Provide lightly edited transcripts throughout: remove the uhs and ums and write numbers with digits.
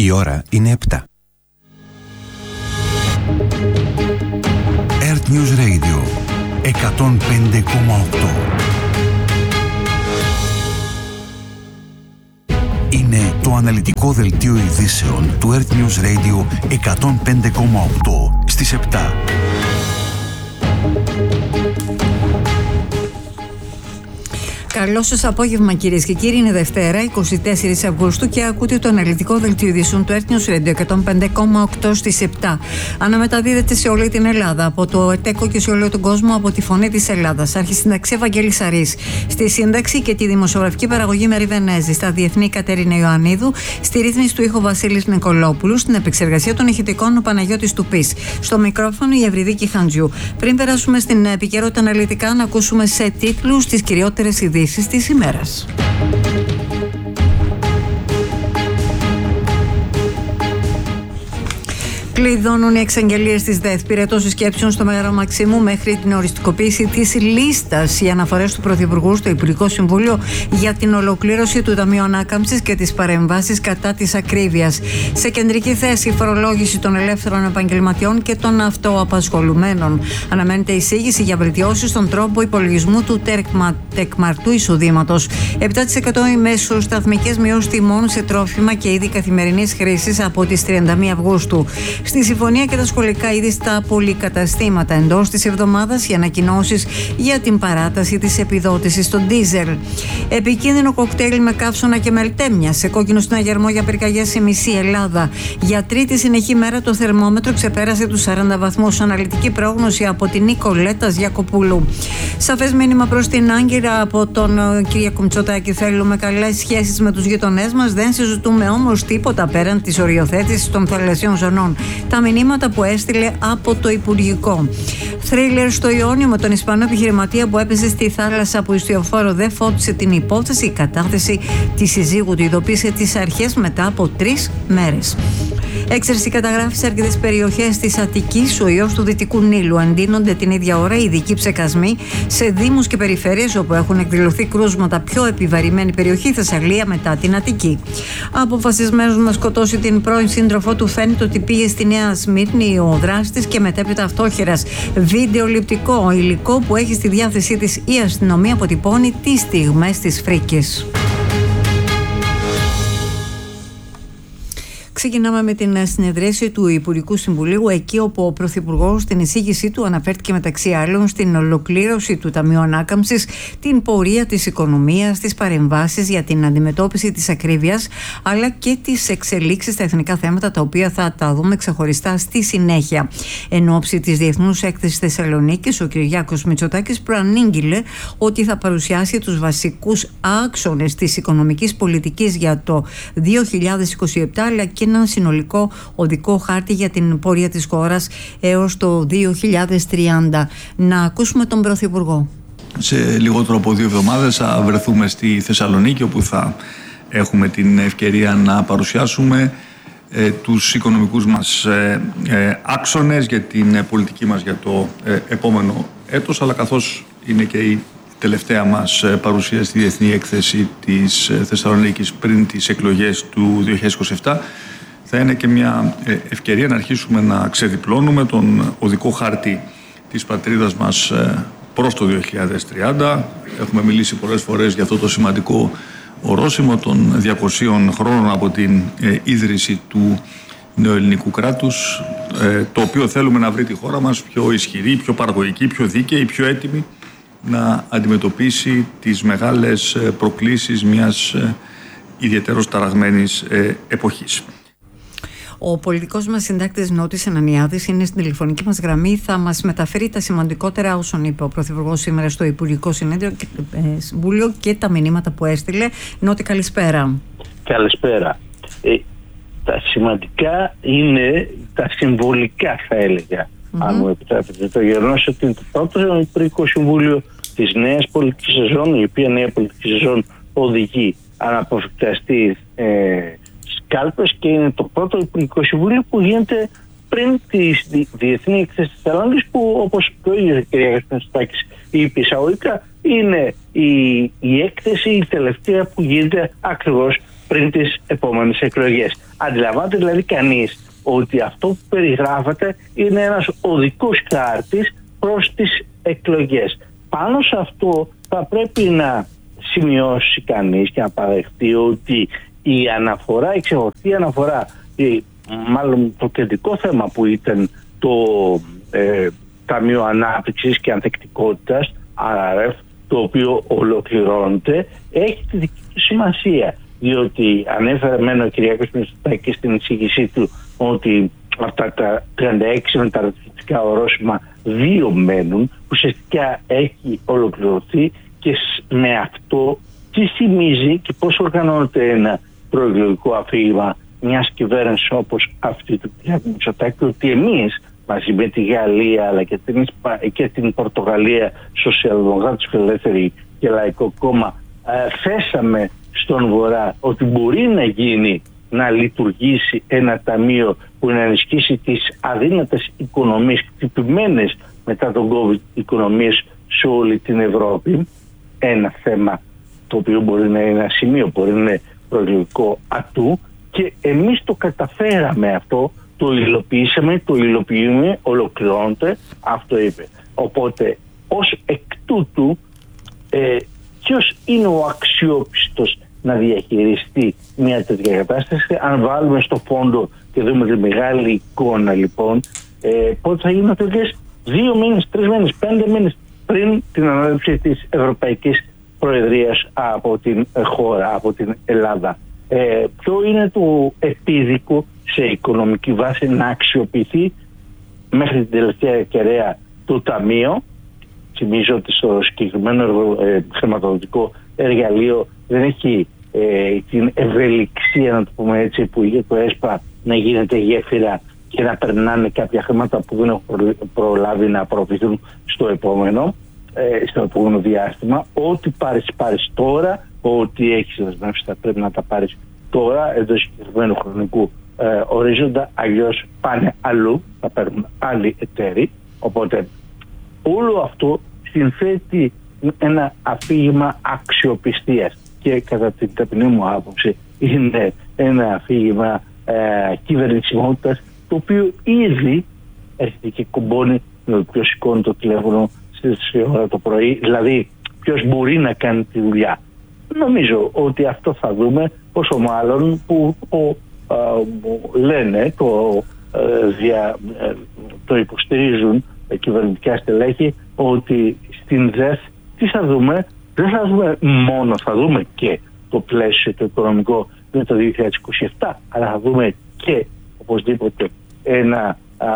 Η ώρα είναι 7. Earth News Radio 105,8. Είναι το αναλυτικό δελτίο ειδήσεων του Earth News Radio 105,8 στις 7. Καλό σας απόγευμα, κυρίες και κύριοι. Είναι Δευτέρα, 24 Αυγούστου και ακούτε το αναλυτικό δελτίο ειδήσεων του Earth News Radio 105,8 στις 7. Αναμεταδίδεται σε όλη την Ελλάδα από το ΕΤΕΚΟ και σε όλο τον κόσμο από τη Φωνή της Ελλάδας. Αρχισυνταξία Βαγγέλης Αρής. Στη σύνταξη και τη δημοσιογραφική παραγωγή Μερή Βενέζη. Στα διεθνή Κατερίνα Ιωαννίδου. Στη ρύθμιση του ήχου Βασίλης Νικολόπουλου. Στην επεξεργασία των ηχητικών ο Παναγιώτης Τουπής. Στο μικρόφωνο η Ευρυδίκη Χαντζιού. Πριν περάσουμε στην επικαιρότητα αναλυτικά, να ακούσουμε σε τίτλους τις κυριότερες ειδήσεις της ημέρας. Κλειδώνουν οι εξαγγελίες της ΔΕΘ. Πυρετός συσκέψεων στο Μέγαρο Μαξίμου μέχρι την οριστικοποίηση της λίστας. Οι αναφορές του Πρωθυπουργού στο Υπουργικό Συμβούλιο για την ολοκλήρωση του Ταμείου Ανάκαμψης και τις παρεμβάσεις κατά της ακρίβειας. Σε κεντρική θέση η φορολόγηση των ελεύθερων επαγγελματιών και των αυτοαπασχολουμένων. Αναμένεται εισήγηση για βελτιώσεις στον τρόπο υπολογισμού του τεκμαρτού εισοδήματος. 7% οι μεσοσταθμικές μειώσεις τιμών σε τρόφιμα και είδη καθημερινής χρήσης από τις 31 Αυγούστου. Στη συμφωνία και τα σχολικά είδη στα πολυκαταστήματα. Εντός της εβδομάδας οι ανακοινώσεις για την παράταση της επιδότησης στο ντίζελ. Επικίνδυνο κοκτέιλ με καύσωνα και μελτέμια σε κόκκινο συναγερμό για πυρκαγιές σε μισή Ελλάδα. Για τρίτη συνεχή μέρα το θερμόμετρο ξεπέρασε τους 40 βαθμούς. Αναλυτική πρόγνωση από την Νικολέτα Γιακοπούλου. Σαφές μήνυμα προς την Άγκυρα από τον Κυριάκο Μητσοτάκη. Θέλουμε καλές σχέσεις με τους γειτονές μας. Δεν συζητούμε όμως τίποτα πέραν της οριοθέτησης των θαλασσιών ζωνών. Τα μηνύματα που έστειλε από το Υπουργικό. Θρίλερ στο Ιόνιο με τον Ισπανό επιχειρηματία που έπεσε στη θάλασσα που ιστιοφόρο δεν φώτισε την υπόθεση. Η κατάθεση της συζύγου του ειδοποίησε τις αρχές μετά από 3 μέρες. Έξαρση καταγράφει σε αρκετές περιοχές της Αττικής. Ο ιός του Δυτικού Νείλου. Εντείνονται την ίδια ώρα ειδικοί ψεκασμοί σε δήμους και περιφέρειες όπου έχουν εκδηλωθεί κρούσματα. Πιο επιβαρημένη περιοχή Θεσσαλία μετά την Αττική. Αποφασισμένος να σκοτώσει την πρώην σύντροφό του, φαίνεται ότι πήγε στη Νέα Σμύρνη ο δράστης και μετέπειτα αυτόχειρας. Βιντεοληπτικό υλικό που έχει στη διάθεσή της η αστυνομία αποτυπώνει τις στιγμές της φρίκης. Ξεκινάμε με την συνεδρίαση του Υπουργικού Συμβουλίου, εκεί όπου ο Πρωθυπουργός στην εισήγησή του αναφέρθηκε μεταξύ άλλων στην ολοκλήρωση του Ταμείου Ανάκαμψης, την πορεία της οικονομίας, τις παρεμβάσεις για την αντιμετώπιση της ακρίβειας, αλλά και τις εξελίξεις στα εθνικά θέματα, τα οποία θα τα δούμε ξεχωριστά στη συνέχεια. Εν ώψη της Διεθνούς Έκθεσης Θεσσαλονίκης, ο Κυριάκος Μητσοτάκης προανήγγειλε ότι θα παρουσιάσει τους βασικούς άξονες της οικονομικής πολιτικής για το 2027, αλλά και έναν συνολικό οδικό χάρτη για την πορεία της χώρας έως το 2030. Να ακούσουμε τον Πρωθυπουργό. Σε λιγότερο από 2 εβδομάδες θα βρεθούμε στη Θεσσαλονίκη, όπου θα έχουμε την ευκαιρία να παρουσιάσουμε τους οικονομικούς μας άξονες για την πολιτική μας για το επόμενο έτος, αλλά καθώς είναι και η τελευταία μας παρουσία στη Διεθνή Έκθεση της Θεσσαλονίκης πριν τις εκλογές του 2027, θα είναι και μια ευκαιρία να αρχίσουμε να ξεδιπλώνουμε τον οδικό χάρτη της πατρίδας μας προς το 2030. Έχουμε μιλήσει πολλές φορές για αυτό το σημαντικό ορόσημο των 200 χρόνων από την ίδρυση του νεοελληνικού κράτους, το οποίο θέλουμε να βρει τη χώρα μας πιο ισχυρή, πιο παραγωγική, πιο δίκαιη, πιο έτοιμη να αντιμετωπίσει τις μεγάλες προκλήσεις μιας ιδιαίτερως ταραγμένης εποχής. Ο πολιτικός μας συντάκτης Νότης Ανανιάδης είναι στην τηλεφωνική μας γραμμή. Θα μας μεταφέρει τα σημαντικότερα όσων είπε ο Πρωθυπουργός σήμερα στο Υπουργικό Συμβούλιο και τα μηνύματα που έστειλε. Νότη, καλησπέρα. Καλησπέρα. Τα σημαντικά είναι τα συμβολικά, θα έλεγα, αν μου επιτρέπετε. Το γεγονός ότι είναι το πρώτο Υπουργικό Συμβούλιο της νέας πολιτικής σεζόν, η οποία νέα πολιτική σεζόν οδηγεί αναποφευκτά στις κάλπες, και είναι το πρώτο Υπουργικό Συμβούλιο που γίνεται πριν τη Διεθνή Έκθεση της Θεσσαλονίκης, που, όπως και ο ίδιος ο κ. Μητσοτάκης είπε εισαγωγικά, είναι η έκθεση η τελευταία που γίνεται ακριβώς πριν τις επόμενες εκλογές. Αντιλαμβάνεται δηλαδή κανείς ότι αυτό που περιγράφεται είναι ένας οδικός χάρτης προς τις εκλογές. Πάνω σε αυτό θα πρέπει να σημειώσει κανείς και να παραδεχτεί ότι η αναφορά, η ξεχωριστή αναφορά, μάλλον το κεντρικό θέμα που ήταν το Ταμείο Ανάπτυξης και Ανθεκτικότητας, RRF, το οποίο ολοκληρώνεται, έχει τη δική του σημασία. Διότι ανέφερε ο Κυριάκος Μητσοτάκης στην εισήγησή του ότι αυτά τα 36 μεταρρυθμιστικά ορόσημα 2 μένουν, που ουσιαστικά έχει ολοκληρωθεί, και με αυτό τι θυμίζει και πώς οργανώνεται ένα προεκλογικό αφήγημα μιας κυβέρνησης όπως αυτή του κ. Μητσοτάκη, ότι εμείς μαζί με τη Γαλλία αλλά και την Πορτογαλία, Σοσιαλδημοκράτες, Φιλελεύθεροι και Λαϊκό Κόμμα, θέσαμε στον Βορρά ότι μπορεί να γίνει, να λειτουργήσει ένα ταμείο που να ενισχύσει τις αδύνατες οικονομίες, χτυπημένες μετά τον COVID οικονομίες σε όλη την Ευρώπη. Ένα θέμα το οποίο μπορεί να είναι ένα σημείο, μπορεί να είναι προεκλογικό ατού, και εμείς το καταφέραμε αυτό, το υλοποιήσαμε, το υλοποιούμε, ολοκληρώνεται, αυτό είπε. Οπότε ως εκ τούτου ποιος είναι ο αξιόπιστος να διαχειριστεί μια τέτοια κατάσταση? Αν βάλουμε στο φόντο και δούμε τη μεγάλη εικόνα, λοιπόν, πότε θα γίνουν εκλογές? 2 μήνες, 3 μήνες, 5 μήνες πριν την ανάληψη της Ευρωπαϊκής Προεδρίας από την χώρα, από την Ελλάδα. Ποιο είναι το επίδικο σε οικονομική βάση να αξιοποιηθεί μέχρι την τελευταία κεραία το Ταμείο? Θυμίζω ότι στο συγκεκριμένο χρηματοδοτικό εργαλείο δεν έχει την ευελιξία, να το πούμε έτσι, που είχε το ΕΣΠΑ, να γίνεται γέφυρα και να περνάνε κάποια χρήματα που δεν έχουν προλάβει να απορροφηθούν στο επόμενο διάστημα. Ό,τι πάρεις τώρα, ό,τι έχεις δεσμεύσει θα πρέπει να τα πάρεις τώρα, εντός συγκεκριμένου χρονικού ορίζοντα, αλλιώς πάνε αλλού, θα παίρνουν άλλοι εταίροι. Οπότε όλο αυτό συνθέτει ένα αφήγημα αξιοπιστίας και κατά την ταπεινή μου άποψη είναι ένα αφήγημα κυβερνησιμότητας, το οποίο ήδη έρχεται και κουμπώνει με το ποιος σηκώνει το τηλέφωνο στις 3 ώρα το πρωί, δηλαδή ποιος μπορεί να κάνει τη δουλειά. Νομίζω ότι αυτό θα δούμε, πόσο μάλλον που λένε, το υποστηρίζουν κυβερνητικά στελέχη, ότι στην ΔΕΘ τι θα δούμε? Δεν θα δούμε μόνο, θα δούμε και το πλαίσιο το οικονομικό με το 2027, αλλά θα δούμε και οπωσδήποτε ένα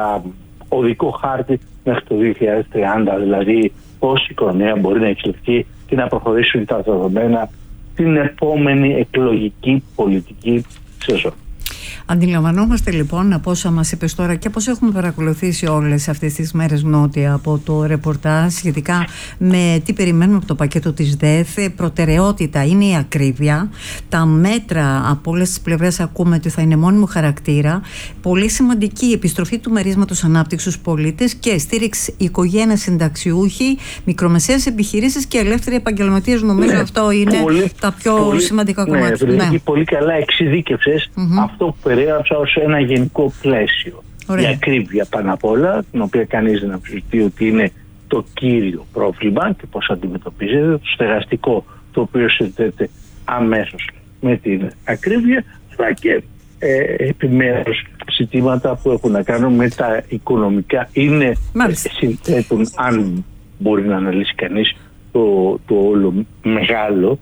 οδικό χάρτη μέχρι το 2030, δηλαδή πώς η οικονομία μπορεί να εξελιχθεί και να προχωρήσουν τα δεδομένα την επόμενη εκλογική πολιτική σεζόν. Αντιλαμβανόμαστε λοιπόν από όσα μας είπες τώρα και πώς έχουμε παρακολουθήσει όλες αυτές τις μέρες νότια από το ρεπορτάζ σχετικά με τι περιμένουμε από το πακέτο της ΔΕΘ. Προτεραιότητα είναι η ακρίβεια. Τα μέτρα από όλες τις πλευρές ακούμε ότι θα είναι μόνιμο χαρακτήρα. Πολύ σημαντική η επιστροφή του μερίσματος ανάπτυξης στους πολίτες και στήριξη οικογένειας, συνταξιούχοι, μικρομεσαίες επιχειρήσεις και ελεύθεροι επαγγελματίες. Νομίζω αυτό είναι τα πιο σημαντικά κομμάτια. Ναι. Πολύ καλά εξειδίκευσες αυτό που περιέγραψα ως ένα γενικό πλαίσιο. Ωραία. Η ακρίβεια πάνω απ' όλα, την οποία κανείς δεν αμφισβητεί ότι είναι το κύριο πρόβλημα και πώς αντιμετωπίζεται, το στεγαστικό, το οποίο συνδέεται αμέσως με την ακρίβεια, αλλά και επιμέρους ζητήματα που έχουν να κάνουν με τα οικονομικά. Είναι συνθέτουν, αν μπορεί να αναλύσει κανείς, το όλο μεγάλο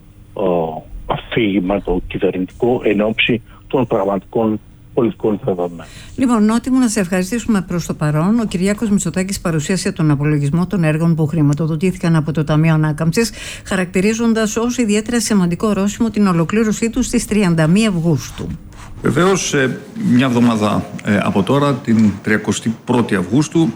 αφήγημα, το κυβερνητικό, εν ώψη των πραγματικών πολιτικών δεδομένων. Λοιπόν, Νότι μου, να σε ευχαριστήσουμε προς το παρόν. Ο Κυριάκος Μητσοτάκης παρουσίασε τον απολογισμό των έργων που χρηματοδοτήθηκαν από το Ταμείο Ανάκαμψης, χαρακτηρίζοντας ως ιδιαίτερα σημαντικό ορόσημο την ολοκλήρωσή του στις 31 Αυγούστου. Βεβαίως, μια εβδομάδα από τώρα, την 31η Αυγούστου,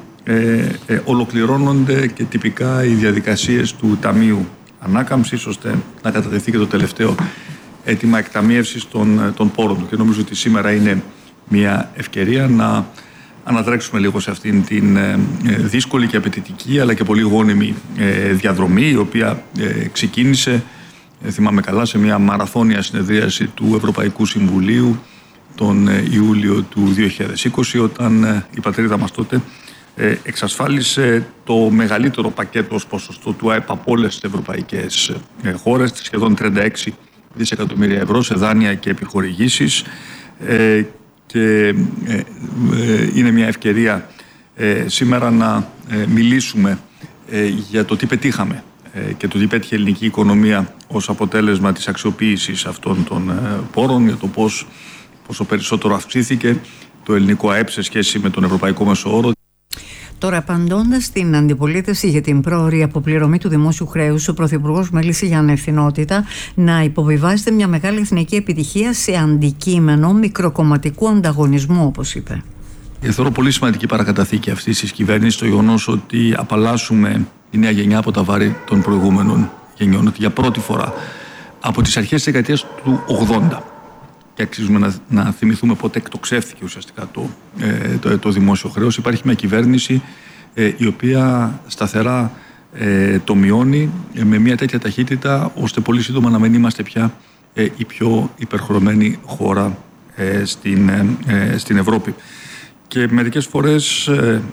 ολοκληρώνονται και τυπικά οι διαδικασίες του Ταμείου Ανάκαμψης, ώστε να κατατεθεί και το τελευταίο έτοιμα εκταμίευσης των πόρων του. Και νομίζω ότι σήμερα είναι μια ευκαιρία να ανατρέξουμε λίγο σε αυτήν την δύσκολη και απαιτητική αλλά και πολύ γόνιμη διαδρομή, η οποία ξεκίνησε, θυμάμαι καλά, σε μια μαραθώνια συνεδρίαση του Ευρωπαϊκού Συμβουλίου τον Ιούλιο του 2020, όταν η πατρίδα μας τότε εξασφάλισε το μεγαλύτερο πακέτο ως ποσοστό του ΑΕΠ από όλες τις ευρωπαϊκές χώρες, σχεδόν 36 δισεκατομμύρια ευρώ σε δάνεια και επιχορηγήσεις, και είναι μια ευκαιρία σήμερα να μιλήσουμε για το τι πετύχαμε και το τι πέτυχε η ελληνική οικονομία ως αποτέλεσμα της αξιοποίησης αυτών των πόρων, για το πόσο περισσότερο αυξήθηκε το ελληνικό ΑΕΠ σε σχέση με τον ευρωπαϊκό μέσο όρο. Τώρα, απαντώντας στην αντιπολίτευση για την πρόωρη αποπληρωμή του δημόσιου χρέους, ο Πρωθυπουργός μίλησε για ανευθυνότητα να υποβιβάζεται μια μεγάλη εθνική επιτυχία σε αντικείμενο μικροκομματικού ανταγωνισμού, όπως είπε. Θεωρώ πολύ σημαντική παρακαταθήκη αυτής της κυβέρνησης το γεγονός ότι απαλλάσσουμε τη νέα γενιά από τα βάρη των προηγούμενων γενιών. Ότι για πρώτη φορά από τις αρχές της δεκαετίας του 80, και αξίζουμε να θυμηθούμε πότε εκτοξεύθηκε ουσιαστικά το δημόσιο χρέος, υπάρχει μια κυβέρνηση η οποία σταθερά το μειώνει με μια τέτοια ταχύτητα, ώστε πολύ σύντομα να μην είμαστε πια η πιο υπερχρεωμένη χώρα στην Ευρώπη. Και μερικές φορές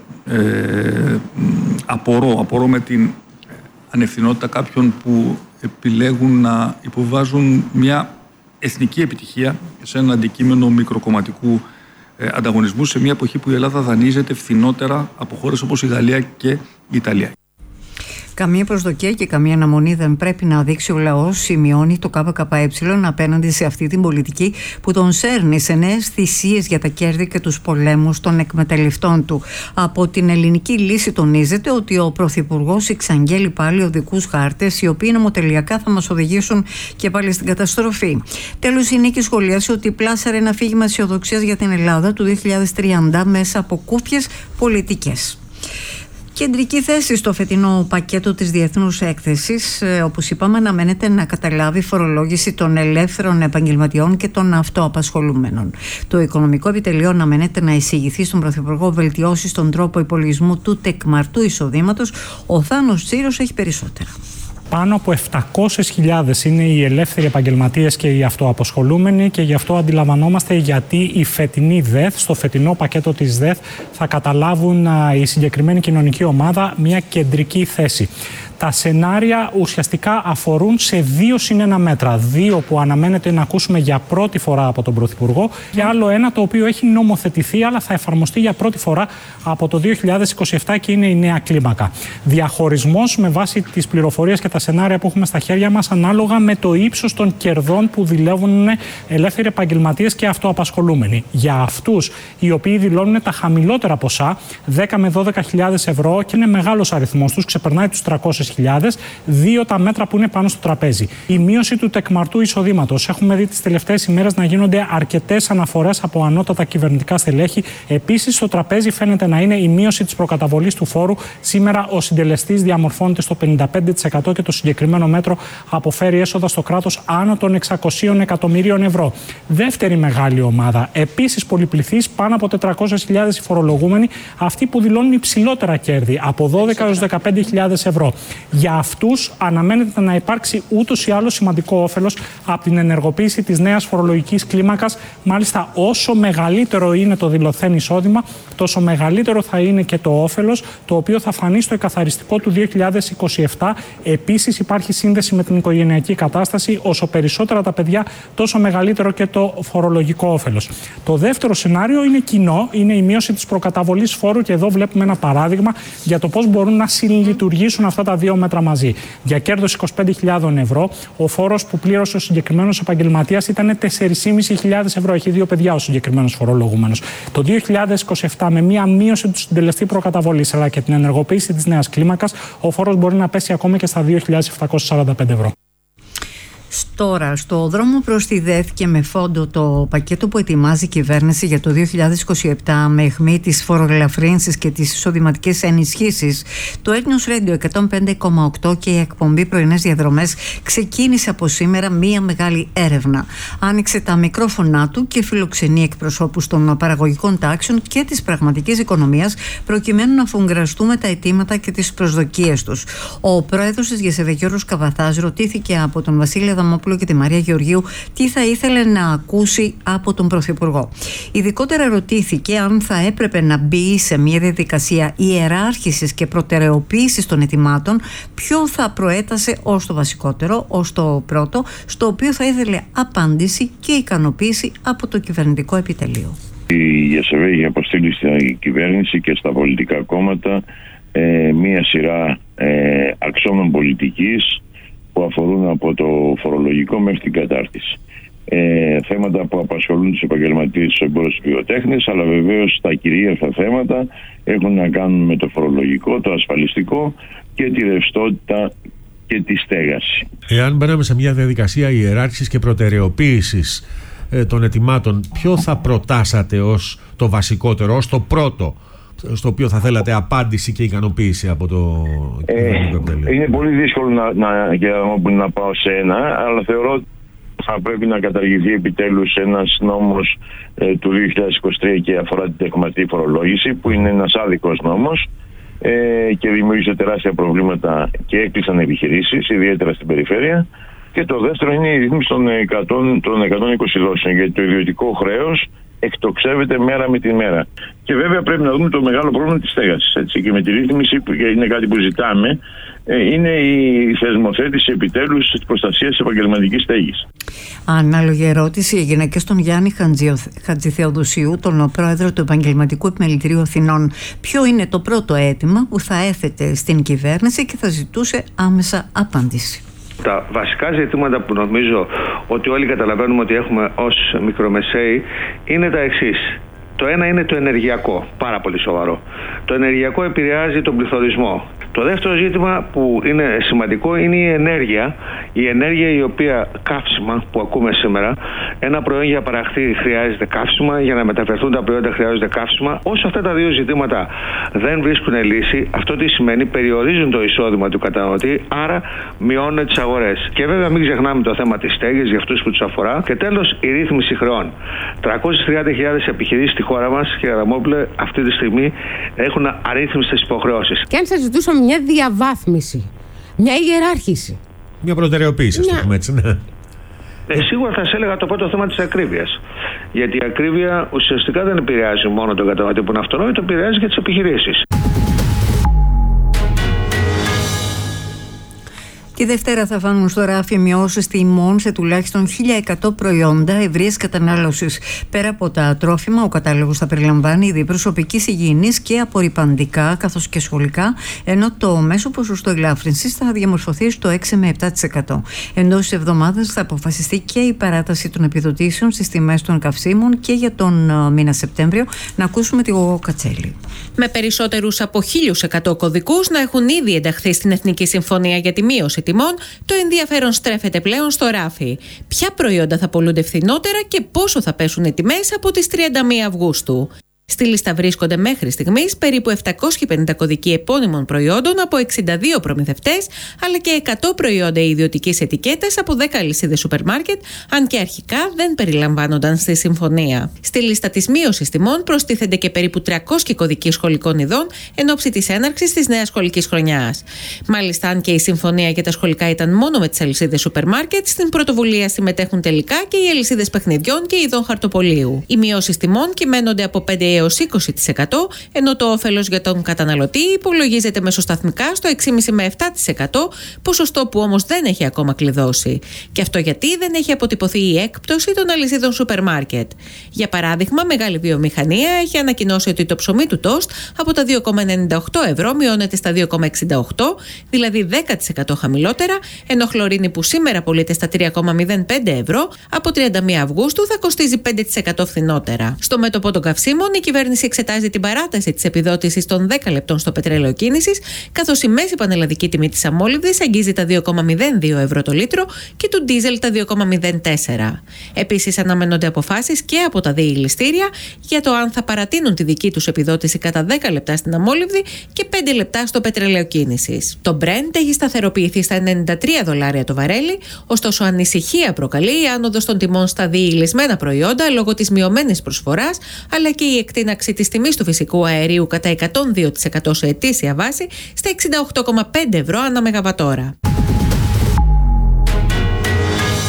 απορώ με την ανευθυνότητα κάποιων που επιλέγουν να υποβάζουν μια εθνική επιτυχία σε ένα αντικείμενο μικροκομματικού ανταγωνισμού, σε μια εποχή που η Ελλάδα δανείζεται φθηνότερα από χώρες όπως η Γαλλία και η Ιταλία. Καμία προσδοκία και καμία αναμονή δεν πρέπει να δείξει ο λαός, σημειώνει το ΚΚΕ απέναντι σε αυτή την πολιτική που τον σέρνει σε νέες θυσίες για τα κέρδη και τους πολέμους των εκμεταλλευτών του. Από την ελληνική λύση τονίζεται ότι ο Πρωθυπουργός εξαγγέλει πάλι οδικούς χάρτες, οι οποίοι νομοτελειακά θα μας οδηγήσουν και πάλι στην καταστροφή. Τέλος, η Νίκη σχολίασε ότι πλάσαρε ένα αφήγημα αισιοδοξίας για την Ελλάδα του 2030 μέσα από κούφιες πολιτικές. Κεντρική θέση στο φετινό πακέτο της Διεθνούς Έκθεσης, όπως είπαμε, αναμένεται να καταλάβει φορολόγηση των ελεύθερων επαγγελματιών και των αυτοαπασχολούμενων. Το Οικονομικό Επιτελείο αναμένεται να εισηγηθεί στον Πρωθυπουργό βελτιώσεις στον τρόπο υπολογισμού του τεκμαρτού εισοδήματος. Ο Θάνος Τσίρος έχει περισσότερα. Πάνω από 700.000 είναι οι ελεύθεροι επαγγελματίες και οι αυτοαπασχολούμενοι, και γι' αυτό αντιλαμβανόμαστε γιατί η φετινή ΔΕΘ, στο φετινό πακέτο της ΔΕΘ, θα καταλάβουν η συγκεκριμένη κοινωνική ομάδα μια κεντρική θέση. Τα σενάρια ουσιαστικά αφορούν σε 2+1 μέτρα. 2 που αναμένεται να ακούσουμε για πρώτη φορά από τον Πρωθυπουργό, και άλλο ένα το οποίο έχει νομοθετηθεί αλλά θα εφαρμοστεί για πρώτη φορά από το 2027 και είναι η νέα κλίμακα. Διαχωρισμός με βάση τις πληροφορίες και τα σενάρια που έχουμε στα χέρια μας, ανάλογα με το ύψος των κερδών που δηλώνουν ελεύθεροι επαγγελματίες και αυτοαπασχολούμενοι. Για αυτούς οι οποίοι δηλώνουν τα χαμηλότερα ποσά, 10 με 12.000 ευρώ, και είναι μεγάλος αριθμός τους, ξεπερνάει τους 300.000, 2 τα μέτρα που είναι πάνω στο τραπέζι. Η μείωση του τεκμαρτού εισοδήματος. Έχουμε δει τις τελευταίες ημέρες να γίνονται αρκετές αναφορές από ανώτατα κυβερνητικά στελέχη. Επίσης, στο τραπέζι φαίνεται να είναι η μείωση της προκαταβολής του φόρου. Σήμερα ο συντελεστής διαμορφώνεται στο 55% και το συγκεκριμένο μέτρο αποφέρει έσοδα στο κράτος άνω των 600 εκατομμυρίων ευρώ. Δεύτερη μεγάλη ομάδα. Επίσης, πολυπληθής, πάνω από 400.000 οι φορολογούμενοι, αυτοί που δηλώνουν υψηλότερα κέρδη, από 12 έως 15.000 ευρώ. Για αυτούς αναμένεται να υπάρξει ούτως ή άλλως σημαντικό όφελος από την ενεργοποίηση της νέας φορολογικής κλίμακας. Μάλιστα, όσο μεγαλύτερο είναι το δηλωθέν εισόδημα, τόσο μεγαλύτερο θα είναι και το όφελος, το οποίο θα φανεί στο εκαθαριστικό του 2027. Επίσης, υπάρχει σύνδεση με την οικογενειακή κατάσταση. Όσο περισσότερα τα παιδιά, τόσο μεγαλύτερο και το φορολογικό όφελος. Το δεύτερο σενάριο είναι κοινό, είναι η μείωση της προκαταβολής φόρου, και εδώ βλέπουμε ένα παράδειγμα για το πώς μπορούν να συλλειτουργήσουν αυτά τα 2 μέτρα μαζί. Για κέρδος 25.000 ευρώ, ο φόρος που πλήρωσε ο συγκεκριμένος επαγγελματίας ήταν 4.500 ευρώ. Έχει 2 παιδιά ο συγκεκριμένος φορολογούμενος. Το 2027, με μία μείωση του συντελεστή προκαταβολής αλλά και την ενεργοποίηση της νέας κλίμακας, ο φόρος μπορεί να πέσει ακόμα και στα 2.745 ευρώ. Τώρα, στο δρόμο προς τη ΔΕΘ και με φόντο το πακέτο που ετοιμάζει η κυβέρνηση για το 2027, με αιχμή τις φοροελαφρύνσεις και τις εισοδηματικές ενισχύσεις, το News Radio 105,8 και η εκπομπή Πρωινές Διαδρομές ξεκίνησε από σήμερα μία μεγάλη έρευνα. Άνοιξε τα μικρόφωνά του και φιλοξενεί εκπροσώπους των παραγωγικών τάξεων και της πραγματικής οικονομίας, προκειμένου να φουγκραστούμε τα αιτήματα και τις προσδοκίες τους. Ο πρόεδρος της ΓΕΣΕΒΕ, Γιώργος Καβαθάς, ρωτήθηκε από τον Βασίλη Αδαμόπουλο και τη Μαρία Γεωργίου τι θα ήθελε να ακούσει από τον Πρωθυπουργό. Ειδικότερα ρωτήθηκε αν θα έπρεπε να μπει σε μια διαδικασία ιεράρχησης και προτεραιοποίησης των αιτημάτων, ποιο θα προέτασε ως το βασικότερο, ως το πρώτο, στο οποίο θα ήθελε απάντηση και ικανοποίηση από το κυβερνητικό επιτελείο. Η ΕΣΕΒ έχει αποστείλει στην κυβέρνηση και στα πολιτικά κόμματα μία σειρά αξώνων πολιτικής που αφορούν από το φορολογικό μέχρι την κατάρτιση. Θέματα που απασχολούν τους επαγγελματίες, τους εμπόρους βιοτέχνης, αλλά βεβαίως τα κυρίαρχα θέματα έχουν να κάνουν με το φορολογικό, το ασφαλιστικό και τη ρευστότητα και τη στέγαση. Εάν μπαίναμε σε μια διαδικασία ιεράρχησης και προτεραιοποίησης των αιτημάτων, ποιο θα προτάσατε ως το βασικότερο, ως το πρώτο, στο οποίο θα θέλατε απάντηση και ικανοποίηση από το κυβερνητικό επιτελείο? Είναι πολύ δύσκολο να πάω σε ένα, αλλά θεωρώ ότι θα πρέπει να καταργηθεί επιτέλους ένας νόμος του 2023 και αφορά την τεκματή φορολόγηση, που είναι ένας άδικος νόμος και δημιούργησε τεράστια προβλήματα και έκλεισαν επιχειρήσεις, ιδιαίτερα στην περιφέρεια. Και το δεύτερο είναι η ρύθμιση των 120 δόσεων, γιατί το ιδιωτικό χρέος εκτοξεύεται μέρα με τη μέρα. Και βέβαια πρέπει να δούμε το μεγάλο πρόβλημα της στέγασης. Έτσι. Και με τη ρύθμιση, που είναι κάτι που ζητάμε, είναι η θεσμοθέτηση επιτέλους της προστασίας της επαγγελματικής στέγης. Ανάλογη ερώτηση έγινε και στον Γιάννη Χατζηθεοδοσίου, τον πρόεδρο του Επαγγελματικού Επιμελητηρίου Αθηνών. Ποιο είναι το πρώτο αίτημα που θα έθετε στην κυβέρνηση και θα ζητούσε άμεσα απάντηση? Τα βασικά ζητήματα που νομίζω ότι όλοι καταλαβαίνουμε ότι έχουμε ως μικρομεσαίοι είναι τα εξής. Το ένα είναι το ενεργειακό, πάρα πολύ σοβαρό. Το ενεργειακό επηρεάζει τον πληθωρισμό. Το δεύτερο ζήτημα που είναι σημαντικό είναι η ενέργεια. Η ενέργεια η οποία καύσιμα που ακούμε σήμερα, ένα προϊόν για παραχθεί χρειάζεται καύσιμα, για να μεταφερθούν τα προϊόντα χρειάζονται καύσιμα. Όσο αυτά τα δύο ζητήματα δεν βρίσκουν λύση, αυτό τι σημαίνει? Περιορίζουν το εισόδημα του καταναλωτή, άρα μειώνουν τις αγορές. Και βέβαια μην ξεχνάμε το θέμα της στέγης για αυτούς που τους αφορά. Και τέλος, η ρύθμιση χρεών. 330.000 επιχειρήσεις στη χώρα μας, κύριε Αδαμόπουλε, αυτή τη στιγμή έχουν αρρύθμιστες υποχρεώσεις. Και αν σας ζητούσαμε μια διαβάθμιση, μια ιεράρχηση, μια προτεραιοποίηση, ας το πούμε έτσι, ναι. Σίγουρα θα σας έλεγα το πρώτο θέμα της ακρίβειας. Γιατί η ακρίβεια ουσιαστικά δεν επηρεάζει μόνο τον καταναλωτή που είναι αυτονόητο, επηρεάζει και τις επιχειρήσεις. Τη Δευτέρα θα φάνουν στο ράφι μειώσεις τιμών σε τουλάχιστον 1.100 προϊόντα ευρείας κατανάλωσης. Πέρα από τα τρόφιμα, ο κατάλογος θα περιλαμβάνει είδη προσωπικής υγιεινής και απορρυπαντικά, καθώς και σχολικά, ενώ το μέσο ποσοστό ελάφρυνσης θα διαμορφωθεί στο 6 με 7%. Εντός της εβδομάδας θα αποφασιστεί και η παράταση των επιδοτήσεων στις τιμές των καυσίμων και για τον μήνα Σεπτέμβριο. Να ακούσουμε τη Γογό Κατσέλη. Με περισσότερους από 1.100 κωδικούς να έχουν ήδη ενταχθεί στην Εθνική Συμφωνία για τη Μείωση Τιμών, το ενδιαφέρον στρέφεται πλέον στο ράφι. Ποια προϊόντα θα πωλούνται φθηνότερα και πόσο θα πέσουν οι τιμές από τις 31 Αυγούστου. Στη λίστα βρίσκονται μέχρι στιγμής περίπου 750 κωδικοί επώνυμων προϊόντων από 62 προμηθευτές, αλλά και 100 προϊόντα ιδιωτικής ετικέτας από 10 αλυσίδες σούπερ μάρκετ, αν και αρχικά δεν περιλαμβάνονταν στη συμφωνία. Στη λίστα της μείωσης τιμών προστίθενται και περίπου 300 κωδικοί σχολικών ειδών εν ώψη της έναρξης της νέας σχολικής χρονιάς. Μάλιστα, αν και η συμφωνία για τα σχολικά ήταν μόνο με τις αλυσίδες σούπερ μάρκετ, στην πρωτοβουλία συμμετέχουν τελικά και οι αλυσίδες παιχνιδιών και ειδών χαρτοπολίου. Οι μειώσεις τιμών κυμαίνονται από 5 έως 20%, ενώ το όφελος για τον καταναλωτή υπολογίζεται μεσοσταθμικά στο 6,5 με 7%, ποσοστό που όμως δεν έχει ακόμα κλειδώσει. Και αυτό γιατί δεν έχει αποτυπωθεί η έκπτωση των αλυσίδων σούπερ μάρκετ. Για παράδειγμα, μεγάλη βιομηχανία έχει ανακοινώσει ότι το ψωμί του τόστ από τα 2,98 ευρώ μειώνεται στα 2,68, δηλαδή 10% χαμηλότερα, ενώ χλωρίνη που σήμερα πωλείται στα 3,05 ευρώ, από 31 Αυγούστου θα κοστίζει 5% φθηνότερα. Στο μέτωπο των καυσίμων, η κυβέρνηση εξετάζει την παράταση της επιδότησης των 10 λεπτών στο πετρέλαιο κίνησης, καθώς η μέση πανελλαδική τιμή της αμόλυβδης αγγίζει τα 2,02 ευρώ το λίτρο και του ντίζελ τα 2,04. Επίσης, αναμένονται αποφάσεις και από τα δύο ηλιστήρια για το αν θα παρατείνουν τη δική τους επιδότηση κατά 10 λεπτά στην αμόλυβδη και 5 λεπτά στο πετρέλαιο κίνησης. Το Brent έχει σταθεροποιηθεί στα $93 το βαρέλι, ωστόσο ανησυχία προκαλεί η άνοδος των τιμών στα διηλισμένα προϊόντα λόγω της μειωμένης προσφοράς, αλλά και η εκτείναξη της τιμής του φυσικού αερίου κατά 102% σε ετήσια βάση στα 68,5 ευρώ ανά μεγαβατόρα.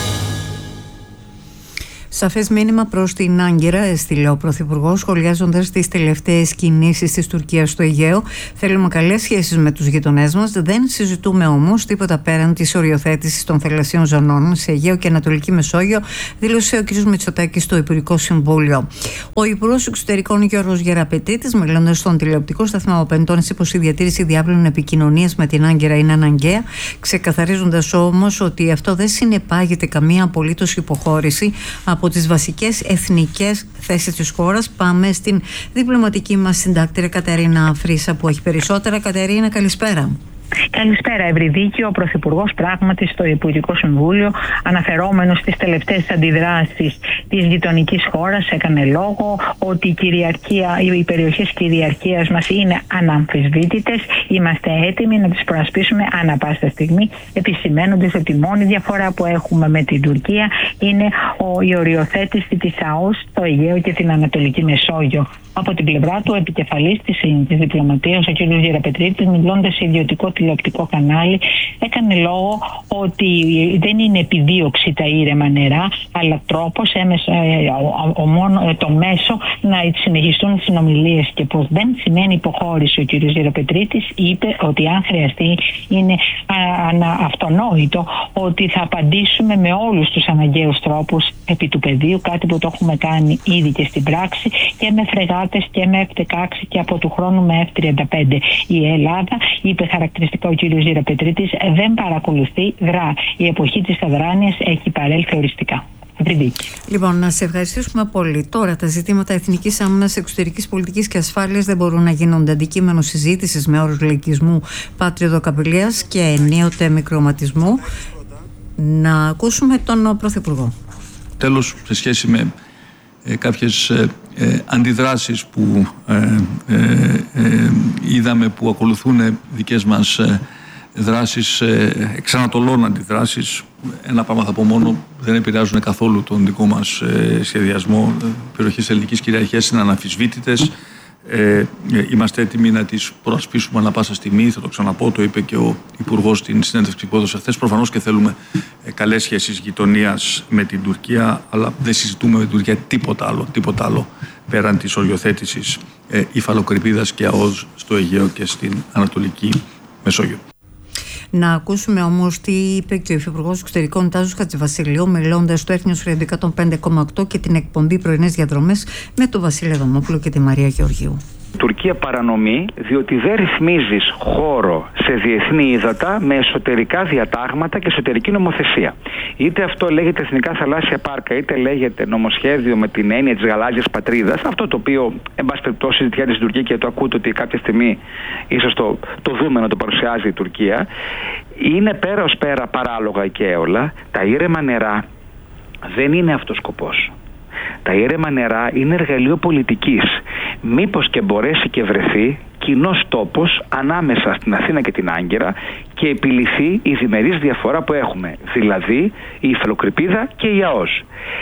Σαφές μήνυμα προς την Άγκυρα έστειλε ο Πρωθυπουργός, σχολιάζοντας τις τελευταίες κινήσεις της Τουρκίας στο Αιγαίο. Θέλουμε καλές σχέσεις με τους γειτονές μας. Δεν συζητούμε όμως τίποτα πέραν της οριοθέτησης των θαλασσίων ζωνών σε Αιγαίο και Ανατολική Μεσόγειο, δήλωσε ο κ. Μητσοτάκης στο Υπουργικό Συμβούλιο. Ο Υπουργός Εξωτερικών Γιώργος Γεραπετρίτης, μιλώντας στον τηλεοπτικό σταθμό ΟΠΕΝ, τόνισε πως η διατήρηση διάβλων επικοινωνίας με την Άγκυρα είναι αναγκαία, ξεκαθαρίζοντας όμως ότι αυτό δεν συνεπάγεται καμία απολύτως υποχώρηση από τις βασικές εθνικές θέσεις της χώρας. Πάμε στην διπλωματική μας συντάκτρια Κατερίνα Φρίσα που έχει περισσότερα. Κατερίνα, καλησπέρα. Καλησπέρα, Ευρυδίκη. Ο Πρωθυπουργός πράγματι στο Υπουργικό Συμβούλιο, αναφερόμενος στις τελευταίες αντιδράσεις της γειτονικής χώρας, έκανε λόγο ότι οι περιοχές κυριαρχίας μας είναι αναμφισβήτητες. Είμαστε έτοιμοι να τις προασπίσουμε ανά πάσα στιγμή, επισημαίνοντας ότι η μόνη διαφορά που έχουμε με την Τουρκία είναι η οριοθέτηση της ΑΟΣ στο Αιγαίο και την Ανατολική Μεσόγειο. Από την πλευρά του, ο επικεφαλής της διπλωματίας, ο κ. Γεραπετρίτης, μιλώντας σε ιδιωτικό τηλεοπτικό κανάλι, έκανε λόγο ότι δεν είναι επιδίωξη τα ήρεμα νερά, αλλά τρόπος, το μέσο να συνεχιστούν οι συνομιλίες, και πως δεν σημαίνει υποχώρηση. Ο κ. Γεραπετρίτης είπε ότι αν χρειαστεί είναι αυτονόητο ότι θα απαντήσουμε με όλους τους αναγκαίους τρόπους επί του πεδίου, κάτι που το έχουμε κάνει ήδη και στην πράξη, και με φρεγάτες και με F-16 και από του χρόνου με F-35. Η Ελλάδα, είπε χαρακτηριστικά ο κ. Γεραπετρίτης, δεν παρακολουθεί, δρά. Η εποχή της αδράνειας έχει παρέλθει οριστικά. Λοιπόν, να σε ευχαριστήσουμε πολύ. Τώρα, τα ζητήματα εθνικής άμυνας, εξωτερικής πολιτικής και ασφάλειας δεν μπορούν να γίνονται αντικείμενο συζήτησης με όρους λαϊκισμού, πατριωτοκαπηλείας και ενίοτε μικροματισμού. Να ακούσουμε τον Πρωθυπουργό. Τέλος, σε σχέση με κάποιες αντιδράσεις που είδαμε που ακολουθούν δικές μας δράσεις, εξανατολών αντιδράσεις, ένα πράγμα θα πω μόνο, δεν επηρεάζουν καθόλου τον δικό μας σχεδιασμό. Οι περιοχές ελληνικής κυριαρχίας είναι αναμφισβήτητες. Είμαστε έτοιμοι να τις προασπίσουμε ανά πάσα στιγμή. Θα το ξαναπώ, το είπε και ο Υπουργός στην συνέντευξη που έδωσε χθες. Προφανώς και θέλουμε καλές σχέσεις γειτονίας με την Τουρκία, αλλά δεν συζητούμε με την Τουρκία τίποτα άλλο πέραν της οριοθέτησης υφαλοκρηπίδας και ΑΟΣ στο Αιγαίο και στην Ανατολική Μεσόγειο. Να ακούσουμε όμως τι είπε και ο Υφυπουργός Εξωτερικών Τάσος Χατζηβασιλείου, μιλώντας στο Έθνιος Radio 105,8 και την εκπομπή Πρωινές Διαδρομές με τον Βασίλη Αδαμόπουλο και τη Μαρία Γεωργίου. Τουρκία παρανομεί διότι δεν ρυθμίζεις χώρο σε διεθνή ύδατα με εσωτερικά διατάγματα και εσωτερική νομοθεσία. Είτε αυτό λέγεται εθνικά θαλάσσια πάρκα, είτε λέγεται νομοσχέδιο με την έννοια της γαλάζιας πατρίδας, αυτό το οποίο εν πάση περιπτώσει συζητιάται στην Τουρκία και το ακούτε ότι κάποια στιγμή ίσως το δούμε να το παρουσιάζει η Τουρκία, είναι πέρα ως πέρα παράλογα και έολα. Τα ήρεμα νερά δεν είναι αυτός σκοπός. Τα ήρεμα νερά είναι εργαλείο πολιτικής. Μήπως και μπορέσει και βρεθεί κοινός τόπος ανάμεσα στην Αθήνα και την Άγκυρα και επιληθεί η διμερής διαφορά που έχουμε, δηλαδή η υφαλοκρηπίδα και η ΑΟΣ.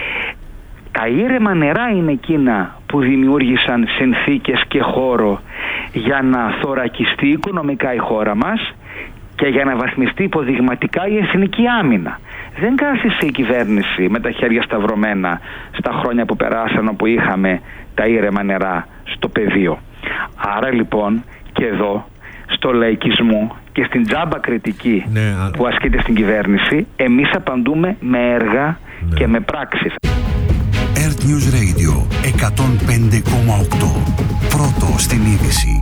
Τα ήρεμα νερά είναι εκείνα που δημιούργησαν συνθήκες και χώρο για να θωρακιστεί οικονομικά η χώρα μας και για να βαθμιστεί υποδειγματικά η εθνική άμυνα. Δεν κάθισε η κυβέρνηση με τα χέρια σταυρωμένα στα χρόνια που περάσαν, όπου είχαμε τα ήρεμα νερά στο πεδίο. Άρα λοιπόν και εδώ, στο λαϊκισμό και στην τζάμπα κριτική που ασκείται στην κυβέρνηση, εμείς απαντούμε με έργα και με πράξεις. Earth News Radio 105,8. Πρώτο στην είδηση.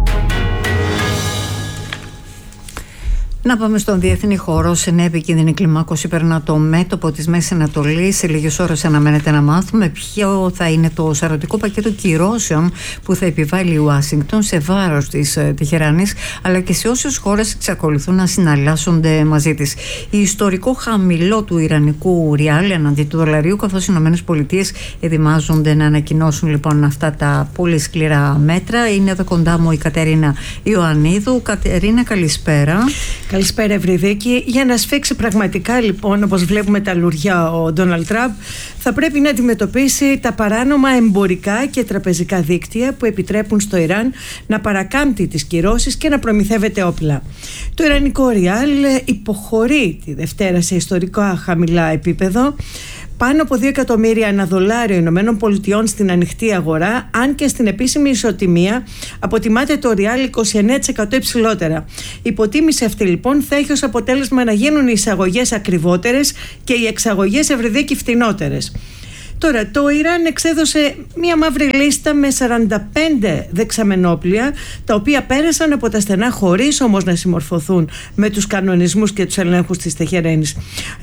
Να πάμε στον διεθνή χώρο. Σε νέα επικίνδυνη κλιμάκωση περνά το μέτωπο της Μέσης Ανατολής. Σε λίγες ώρες αναμένεται να μάθουμε ποιο θα είναι το σαρωτικό πακέτο κυρώσεων που θα επιβάλλει η Ουάσιγκτον σε βάρος της Τεχεράνης, αλλά και σε όσες χώρες εξακολουθούν να συναλλάσσονται μαζί της. Η ιστορικό χαμηλό του ιρανικού ριάλ εναντί του δολαρίου, καθώς οι ΗΠΑ ετοιμάζονται να ανακοινώσουν λοιπόν αυτά τα πολύ σκληρά μέτρα. Είναι εδώ κοντά μου η Κατερίνα Ιωαννίδου. Κατερίνα, καλησπέρα. Καλησπέρα, Ευρυδίκη. Για να σφίξει πραγματικά, λοιπόν, όπως βλέπουμε τα λουριά ο Ντόναλντ Τραμπ, θα πρέπει να αντιμετωπίσει τα παράνομα εμπορικά και τραπεζικά δίκτυα που επιτρέπουν στο Ιράν να παρακάμπτει τις κυρώσεις και να προμηθεύεται όπλα. Το ιρανικό ριάλ υποχωρεί τη Δευτέρα σε ιστορικά χαμηλά επίπεδο, πάνω από 2 εκατομμύρια $1 Ηνωμένων Πολιτειών στην ανοιχτή αγορά, αν και στην επίσημη ισοτιμία αποτιμάται το ριάλ 29% υψηλότερα. Η υποτίμηση αυτή λοιπόν θα έχει ως αποτέλεσμα να γίνουν οι εισαγωγές ακριβότερες και οι εξαγωγές ευρυδίκη φτηνότερες. Τώρα, το Ιράν εξέδωσε μία μαύρη λίστα με 45 δεξαμενόπλια, τα οποία πέρασαν από τα στενά χωρίς όμως να συμμορφωθούν με τους κανονισμούς και τους ελέγχους της Τεχεράνης.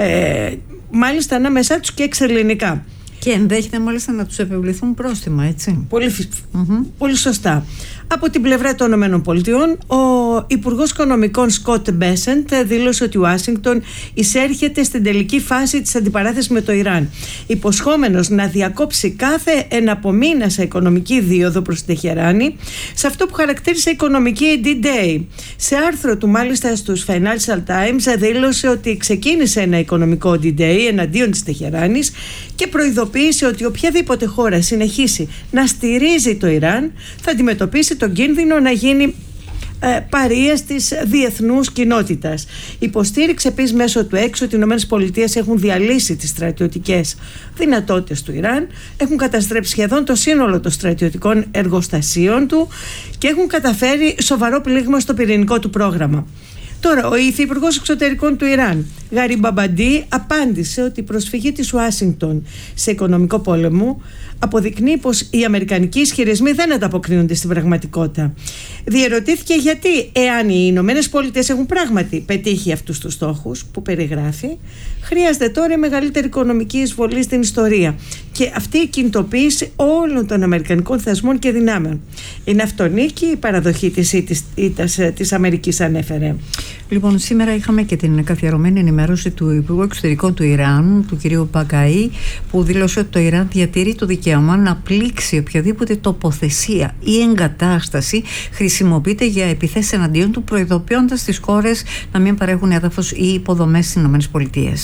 Μάλιστα ανάμεσά τους και εξελληνικά. Και ενδέχεται μάλιστα να τους επιβληθούν πρόστιμα, έτσι. Πολύ σωστά. Από την πλευρά των ΗΠΑ, ο Υπουργός Οικονομικών Σκοτ Μπέσεντ δήλωσε ότι η Ουάσιγκτον εισέρχεται στην τελική φάση της αντιπαράθεσης με το Ιράν, υποσχόμενος να διακόψει κάθε εναπομείνασα οικονομική δίωδο προς τη Τεχεράνη, σε αυτό που χαρακτήρισε οικονομική D-Day. Σε άρθρο του μάλιστα στους Financial Times δήλωσε ότι ξεκίνησε ένα οικονομικό D-Day εναντίον της Τεχεράνης και προειδοποίησε ότι οποιαδήποτε χώρα συνεχίσει να στηρίζει το Ιράν θα αντιμετωπίσει τον κίνδυνο να γίνει παρείας της διεθνούς κοινότητας. Υποστήριξε επίσης μέσω του έξω ότι οι ΗΠΑ έχουν διαλύσει τις στρατιωτικές δυνατότητες του Ιράν, έχουν καταστρέψει σχεδόν το σύνολο των στρατιωτικών εργοστασίων του και έχουν καταφέρει σοβαρό πλήγμα στο πυρηνικό του πρόγραμμα. Τώρα, ο Υφυπουργός Εξωτερικών του Ιράν, Γαριμπαμπαντή, απάντησε ότι η προσφυγή της Ουάσιγκτον σε οικονομικό πόλεμο αποδεικνύει πως οι αμερικανικοί ισχυρισμοί δεν ανταποκρίνονται στην πραγματικότητα. Διερωτήθηκε γιατί, εάν οι Ηνωμένες Πολιτείες έχουν πράγματι πετύχει αυτούς τους στόχους που περιγράφει, χρειάζεται τώρα η οικονομική εισβολή στην ιστορία και αυτή η κινητοποίηση όλων των αμερικανικών θεσμών και δυνάμεων. Είναι αυτονίκη η παραδοχή της ήττας της Αμερικής, ανέφερε. Λοιπόν, σήμερα είχαμε και την καθιερωμένη ενημέρωση του Υπουργού Εξωτερικών του Ιράν, του κ. Μπαγκαή, που δήλωσε ότι το Ιράν διατηρεί το δικαίωμα να πλήξει οποιαδήποτε τοποθεσία ή εγκατάσταση χρησιμοποιείται για επιθέσεις εναντίον του, προειδοποιώντας τις χώρες να μην παρέχουν έδαφος ή υποδομές στις ΗΠΑ.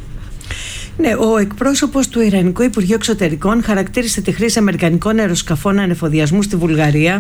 Ναι, ο εκπρόσωπος του Ιρανικού Υπουργείου Εξωτερικών χαρακτήρισε τη χρήση αμερικανικών αεροσκαφών ανεφοδιασμού στη Βουλγαρία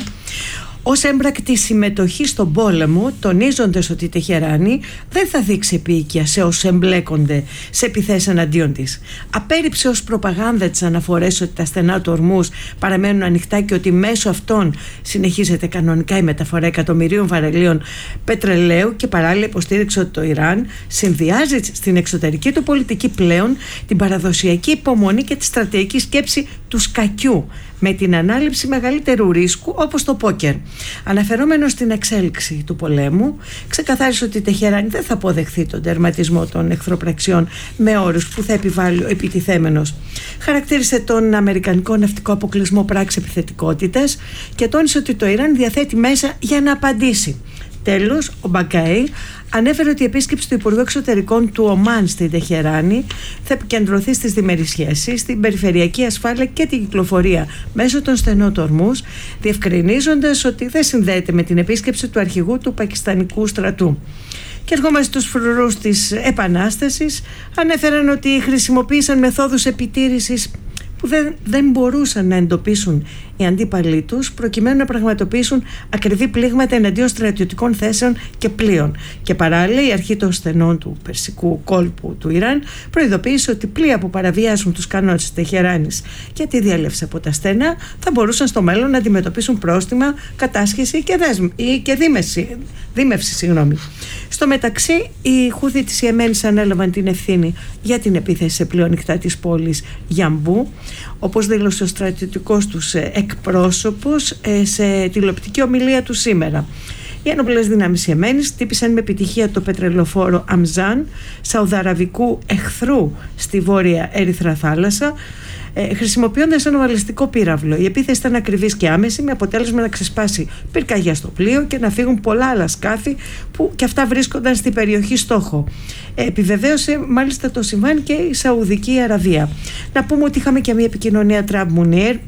ως έμπρακτη συμμετοχή στον πόλεμο, τονίζοντας ότι η Τεχεράνη δεν θα δείξει επίοικια σε όσους εμπλέκονται σε επιθέσεις εναντίον της. Απέρριψε ως προπαγάνδα τις αναφορές ότι τα στενά του Ορμούζ παραμένουν ανοιχτά και ότι μέσω αυτών συνεχίζεται κανονικά η μεταφορά εκατομμυρίων βαρελίων πετρελαίου και παράλληλα υποστήριξε ότι το Ιράν συνδυάζει στην εξωτερική του πολιτική πλέον την παραδοσιακή υπομονή και τη στρατηγική σκέψη του σκακιού με την ανάληψη μεγαλύτερου ρίσκου, όπως το πόκερ. Αναφερόμενο στην εξέλιξη του πολέμου, ξεκαθάρισε ότι η Τεχεράνη δεν θα αποδεχθεί τον τερματισμό των εχθροπραξιών με όρους που θα επιβάλλει ο επιτιθέμενος. Χαρακτήρισε τον αμερικανικό ναυτικό αποκλεισμό πράξη επιθετικότητας και τόνισε ότι το Ιράν διαθέτει μέσα για να απαντήσει. Τέλος, ο Μπαγκαή ανέφερε ότι η επίσκεψη του Υπουργού Εξωτερικών του Ομάν στην Τεχεράνη θα επικεντρωθεί στις διμερείς σχέσεις, στην περιφερειακή ασφάλεια και την κυκλοφορία μέσω των στενών του Ορμούζ, διευκρινίζοντας ότι δεν συνδέεται με την επίσκεψη του αρχηγού του Πακιστανικού στρατού. Και ερχόμαστε στους φρουρούς της Επανάστασης, ανέφεραν ότι χρησιμοποίησαν μεθόδους επιτήρησης που δεν μπορούσαν να εντοπίσουν οι αντίπαλοι τους, προκειμένου να πραγματοποιήσουν ακριβή πλήγματα εναντίον στρατιωτικών θέσεων και πλοίων. Και παράλληλα, η αρχή των στενών του Περσικού κόλπου του Ιράν προειδοποίησε ότι πλοία που παραβιάζουν τους κανόνες της Τεχεράνης και τη διέλευση από τα στενά θα μπορούσαν στο μέλλον να αντιμετωπίσουν πρόστιμα, κατάσχεση και δίμευση. Στο μεταξύ, οι Χούθι της Ιεμένης ανέλαβαν την ευθύνη για την επίθεση σε πλοίο νυχτά της πόλης Γιαμπού, όπως δήλωσε ο στρατιωτικός τους εκπρόσωπος σε τηλεοπτική ομιλία του σήμερα. Οι ένοπλες δυνάμεις Ιεμένης χτύπησαν με επιτυχία το πετρελοφόρο Αμζάν, σαουδαραβικού εχθρού στη βόρεια Ερυθρά θάλασσα, χρησιμοποιώντας ένα βαλιστικό πύραυλο. Η επίθεση ήταν ακριβής και άμεση, με αποτέλεσμα να ξεσπάσει πυρκαγιά στο πλοίο και να φύγουν πολλά άλλα σκάφη που και αυτά βρίσκονταν στην περιοχή στόχο. Επιβεβαίωσε μάλιστα το συμβάν και η Σαουδική Αραβία. Να πούμε ότι είχαμε και μια επικοινωνία Τραμπ Μουνίρ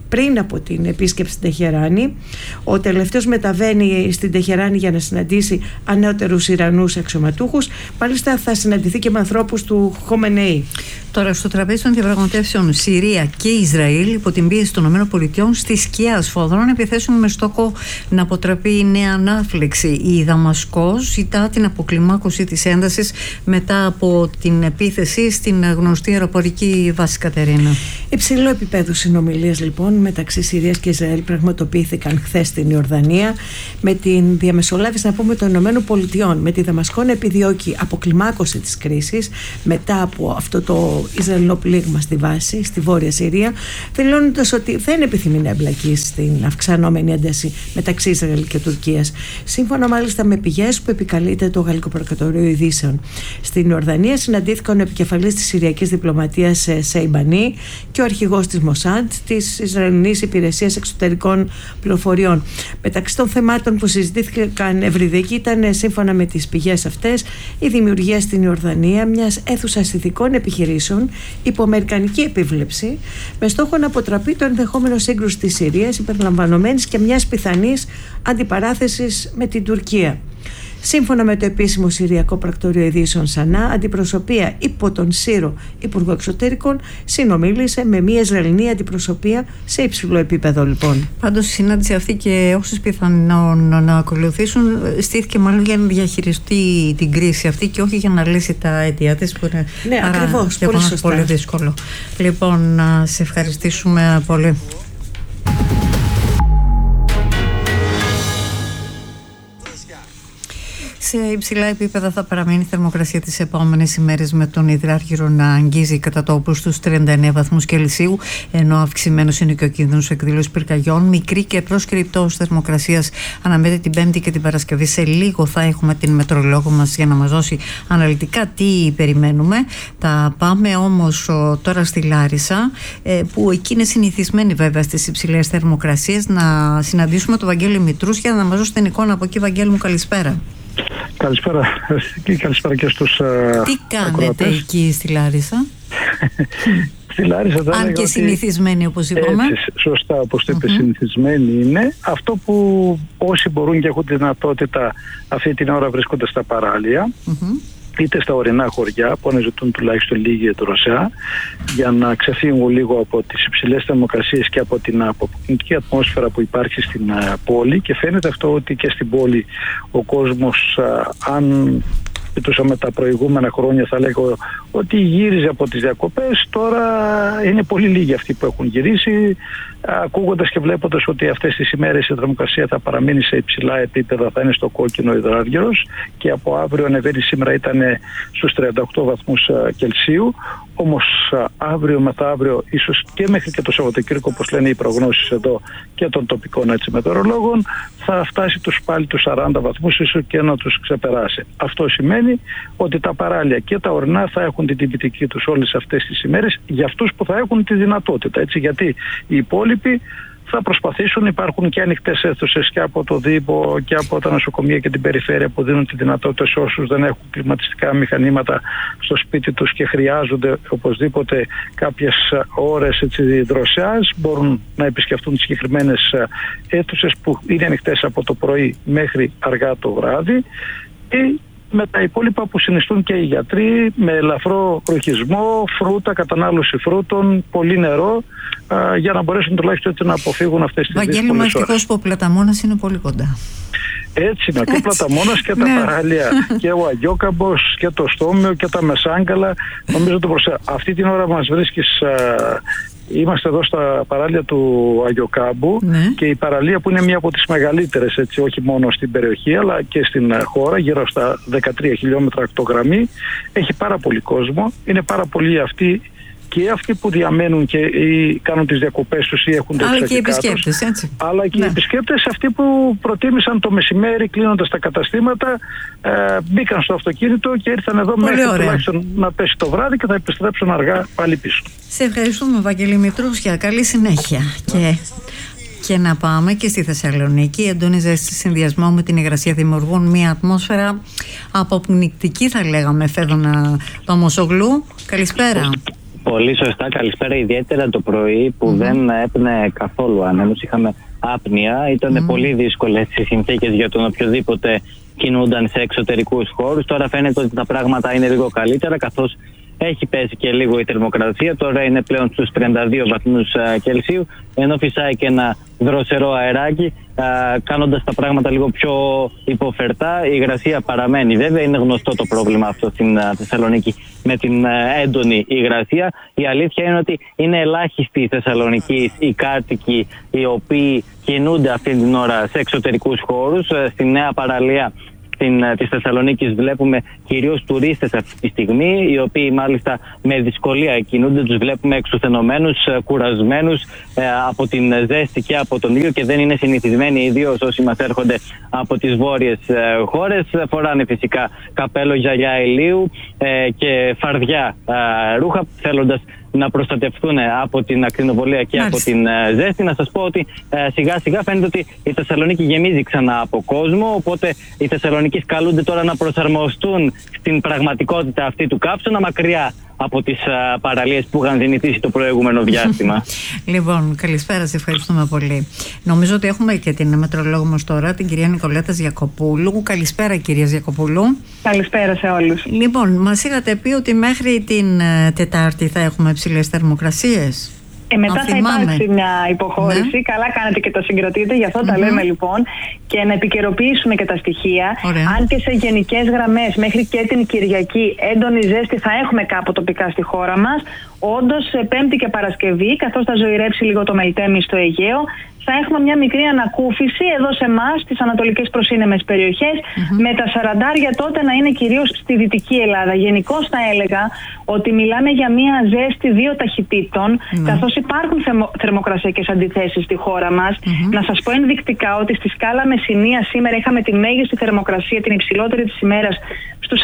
πριν από την επίσκεψη στην Τεχεράνη. Ο τελευταίος μεταβαίνει στην Τεχεράνη για να συναντήσει ανώτερους Ιρανούς αξιωματούχους. Μάλιστα θα συναντηθεί και με ανθρώπους του Χομενεή. Τώρα, στο τραπέζι των διαπραγματεύσεων Συρία και Ισραήλ, υπό την πίεση των ΗΠΑ, στη σκιά σφοδρών επιθέσεων με στόχο να αποτραπεί η νέα ανάφλεξη. Η Δαμασκός ζητά την αποκλιμάκωση της έντασης μετά από την επίθεση στην γνωστή αεροπορική βάση Κατερίνα. Υψηλό επίπεδο συνομιλίες λοιπόν μεταξύ Συρίας και Ισραήλ πραγματοποιήθηκαν χθες στην Ιορδανία, με την διαμεσολάβηση, να πούμε, των ΗΠΑ, με τη Δαμασκό να επιδιώκει αποκλιμάκωση της κρίσης μετά από αυτό το Ισραηλινό πλήγμα στη βάση, στη Βόρεια Συρία, δηλώνοντας ότι δεν επιθυμεί να εμπλακεί στην αυξανόμενη ένταση μεταξύ Ισραήλ και Τουρκίας. Σύμφωνα μάλιστα με πηγές που επικαλείται το Γαλλικό Προκατορείο Ειδήσεων. Στην Ιορδανία συναντήθηκαν ο επικεφαλής της Συριακής Διπλωματίας Σεϊμπανί και ο αρχηγός της Μοσάντ, της Ισραηλινής Υπηρεσίας Εξωτερικών Πληροφοριών. Μεταξύ των θεμάτων που συζητήθηκαν ευρυδίκη ήταν, σύμφωνα με τις πηγές αυτές, η δημιουργία στην Ιορδανία μιας αίθουσας ειδικών επιχειρήσεων υπό αμερικανική επίβλεψη, με στόχο να αποτραπεί το ενδεχόμενο σύγκρουση της Συρίας, υπερλαμβανομένης και μιας πιθανής αντιπαράθεσης με την Τουρκία. Σύμφωνα με το επίσημο Συριακό Πρακτορείο Ειδήσεων Σανά, αντιπροσωπεία υπό τον Σύρο Υπουργό Εξωτερικών συνομίλησε με μια Ισραηλινή αντιπροσωπεία σε υψηλό επίπεδο, λοιπόν. Πάντως η συνάντηση αυτή και όσες πιθανόν να ακολουθήσουν στήθηκε μάλλον για να διαχειριστεί την κρίση αυτή και όχι για να λύσει τα αίτια της, που είναι ακριβώς, πολύ δύσκολο. Λοιπόν, να σε ευχαριστήσουμε πολύ. Σε υψηλά επίπεδα θα παραμείνει η θερμοκρασία τις επόμενες ημέρες, με τον υδράργυρο να αγγίζει κατά τόπους τους 39 βαθμούς Κελσίου, ενώ αυξημένος είναι και ο κίνδυνος εκδήλωσης πυρκαγιών. Μικρή και πρόσκαιρη πτώση θερμοκρασίας αναμένεται την Πέμπτη και την Παρασκευή. Σε λίγο θα έχουμε την μετρολόγο μας για να μας δώσει αναλυτικά τι περιμένουμε. Τα πάμε όμως τώρα στη Λάρισα, που εκεί είναι συνηθισμένη βέβαια στις υψηλές θερμοκρασίες. Να συναντήσουμε τον Βαγγέλη Μητρούσια να μας δώσει την εικόνα από εκεί. Βαγγέλη μου, καλησπέρα. Καλησπέρα και καλησπέρα και στους Τι κάνετε εκεί στη Λάρισα? Στη Λάρισα θα αν και συνηθισμένοι, όπως είπαμε. Έτσι, σωστά, όπως το είπε, συνηθισμένοι είναι. Αυτό που όσοι μπορούν και έχουν τη δυνατότητα αυτή την ώρα βρίσκονται στα παράλια, είτε στα ορεινά χωριά που αναζητούν τουλάχιστον λίγη δροσιά για να ξεφύγουν λίγο από τις υψηλές θερμοκρασίες και από την αποκριτική ατμόσφαιρα που υπάρχει στην πόλη. Και φαίνεται αυτό ότι και στην πόλη ο κόσμος, αν κοιτούσαμε τα προηγούμενα χρόνια, θα λέγω ότι γύριζε από τις διακοπές. Τώρα είναι πολύ λίγοι αυτοί που έχουν γυρίσει, ακούγοντας και βλέποντας ότι αυτές τις ημέρες η θερμοκρασία θα παραμείνει σε υψηλά επίπεδα, θα είναι στο κόκκινο υδράργυρος, και από αύριο ανεβαίνει. Σήμερα ήταν στους 38 βαθμούς Κελσίου, όμως αύριο μεθαύριο, ίσως και μέχρι και το Σαββατοκύριακο, όπως λένε οι προγνώσεις εδώ και των τοπικών μετεωρολόγων, θα φτάσει πάλι τους 40 βαθμούς, ίσως και να τους ξεπεράσει. Αυτό σημαίνει ότι τα παράλια και τα ορεινά θα έχουν την τυπητική τους όλες αυτές τις ημέρες, για αυτούς που θα έχουν τη δυνατότητα. Έτσι, γιατί οι υπόλοιποι θα προσπαθήσουν. Υπάρχουν και ανοιχτές αίθουσες και από το Δήμο και από τα νοσοκομεία και την περιφέρεια που δίνουν τη δυνατότητα σε όσους δεν έχουν κλιματιστικά μηχανήματα στο σπίτι τους και χρειάζονται οπωσδήποτε κάποιες ώρες δροσιάς, μπορούν να επισκεφτούν τις συγκεκριμένες αίθουσες που είναι ανοιχτές από το πρωί μέχρι αργά το βράδυ, ή με τα υπόλοιπα που συνιστούν και οι γιατροί, με ελαφρό ρουχισμό, φρούτα, κατανάλωση φρούτων, πολύ νερό, για να μπορέσουν τουλάχιστον να αποφύγουν αυτές τις δύσκολες ώρες. Βαγγέλη, ευτυχώς που ο Πλαταμώνας είναι πολύ κοντά. Έτσι είναι, και ο Πλαταμώνας και τα παράλια, και ο Αγιόκαμπος και το Στόμιο και τα Μεσάγκαλα. Νομίζω αυτή την ώρα μας βρίσκεις. Είμαστε εδώ στα παράλια του Αγιοκάμπου, και η παραλία που είναι μία από τις μεγαλύτερες, έτσι, όχι μόνο στην περιοχή αλλά και στην χώρα, γύρω στα 13 χιλιόμετρα ακτογραμμή, έχει πάρα πολύ κόσμο. Είναι πάρα πολλοί αυτοί, και αυτοί που διαμένουν και κάνουν τις διακοπές τους ή έχουν το αλλά και οι επισκέπτες, έτσι. Αλλά και οι επισκέπτες, αυτοί που προτίμησαν το μεσημέρι κλείνοντας τα καταστήματα, μπήκαν στο αυτοκίνητο και ήρθαν εδώ μέχρι τουλάχιστον να πέσει το βράδυ και θα επιστρέψουν αργά πάλι πίσω. Σε ευχαριστούμε, Βαγγέλη Μητρούσια. Καλή συνέχεια. Και να πάμε και στη Θεσσαλονίκη. Η έντονη ζέστη, συνδυασμό με την υγρασία, δημιουργούν μια ατμόσφαιρα αποπνικτική, θα λέγαμε. Φέδωνα Παμοσογλού, καλησπέρα. Πολύ σωστά. Καλησπέρα, ιδιαίτερα το πρωί που δεν έπνε καθόλου άνεμος. Είχαμε άπνοια. Ήταν πολύ δύσκολες οι συνθήκες για τον οποιοδήποτε κινούνταν σε εξωτερικούς χώρους. Τώρα φαίνεται ότι τα πράγματα είναι λίγο καλύτερα, καθώς έχει πέσει και λίγο η θερμοκρασία. Τώρα είναι πλέον στους 32 βαθμούς Κελσίου, ενώ φυσάει και ένα δροσερό αεράκι, κάνοντας τα πράγματα λίγο πιο υποφερτά. Η υγρασία παραμένει. Βέβαια, είναι γνωστό το πρόβλημα αυτό στην Θεσσαλονίκη με την έντονη υγρασία. Η αλήθεια είναι ότι είναι ελάχιστοι οι Θεσσαλονικοί οι κάτοικοι οι οποίοι κινούνται αυτή την ώρα σε εξωτερικούς χώρους. Στη νέα παραλία της Θεσσαλονίκης βλέπουμε κυρίως τουρίστες αυτή τη στιγμή, οι οποίοι μάλιστα με δυσκολία κινούνται. Τους βλέπουμε εξουθενωμένους, κουρασμένους από την ζέστη και από τον ήλιο και δεν είναι συνηθισμένοι, ιδίως όσοι μας έρχονται από τις βόρειες χώρες. Φοράνε φυσικά καπέλο, γυαλιά ηλίου και φαρδιά ρούχα, θέλοντας να προστατευτούν από την ακτινοβολία και από την ζέστη. Να σας πω ότι σιγά σιγά φαίνεται ότι η Θεσσαλονίκη γεμίζει ξανά από κόσμο, οπότε οι Θεσσαλονικείς καλούνται τώρα να προσαρμοστούν στην πραγματικότητα αυτή του κάψωνα, μακριά από τις παραλίες που είχαν δυνητήσει το προηγούμενο διάστημα. Λοιπόν, καλησπέρα, σε ευχαριστούμε πολύ. Νομίζω ότι έχουμε και την μετρολόγο μας τώρα, την κυρία Νικολέτα Γιακοπούλου. Καλησπέρα, κυρία Γιακοπούλου. Καλησπέρα σε όλους. Λοιπόν, μας είχατε πει ότι μέχρι την Τετάρτη θα έχουμε υψηλές θερμοκρασίες. Μετά θα υπάρξει μια υποχώρηση. Ναι. Καλά κάνετε και το συγκροτείτε, γι' αυτό τα λέμε λοιπόν. Και να επικαιροποιήσουμε και τα στοιχεία. Αν και σε γενικές γραμμές μέχρι και την Κυριακή έντονη ζέστη θα έχουμε κάπου τοπικά στη χώρα μας, όντως Πέμπτη και Παρασκευή, καθώς θα ζωηρέψει λίγο το Μελτέμι στο Αιγαίο, θα έχουμε μια μικρή ανακούφιση εδώ σε εμάς, στις ανατολικές προσύνεμες περιοχές, με τα 40 τότε να είναι κυρίως στη Δυτική Ελλάδα. Γενικώς θα έλεγα ότι μιλάμε για μια ζέστη δύο ταχυτήτων, καθώς υπάρχουν θερμοκρασιακές αντιθέσεις στη χώρα μας. Να σας πω ενδεικτικά ότι στη σκάλα Μεσσηνίας σήμερα είχαμε τη μέγιστη θερμοκρασία, την υψηλότερη της ημέρας, στους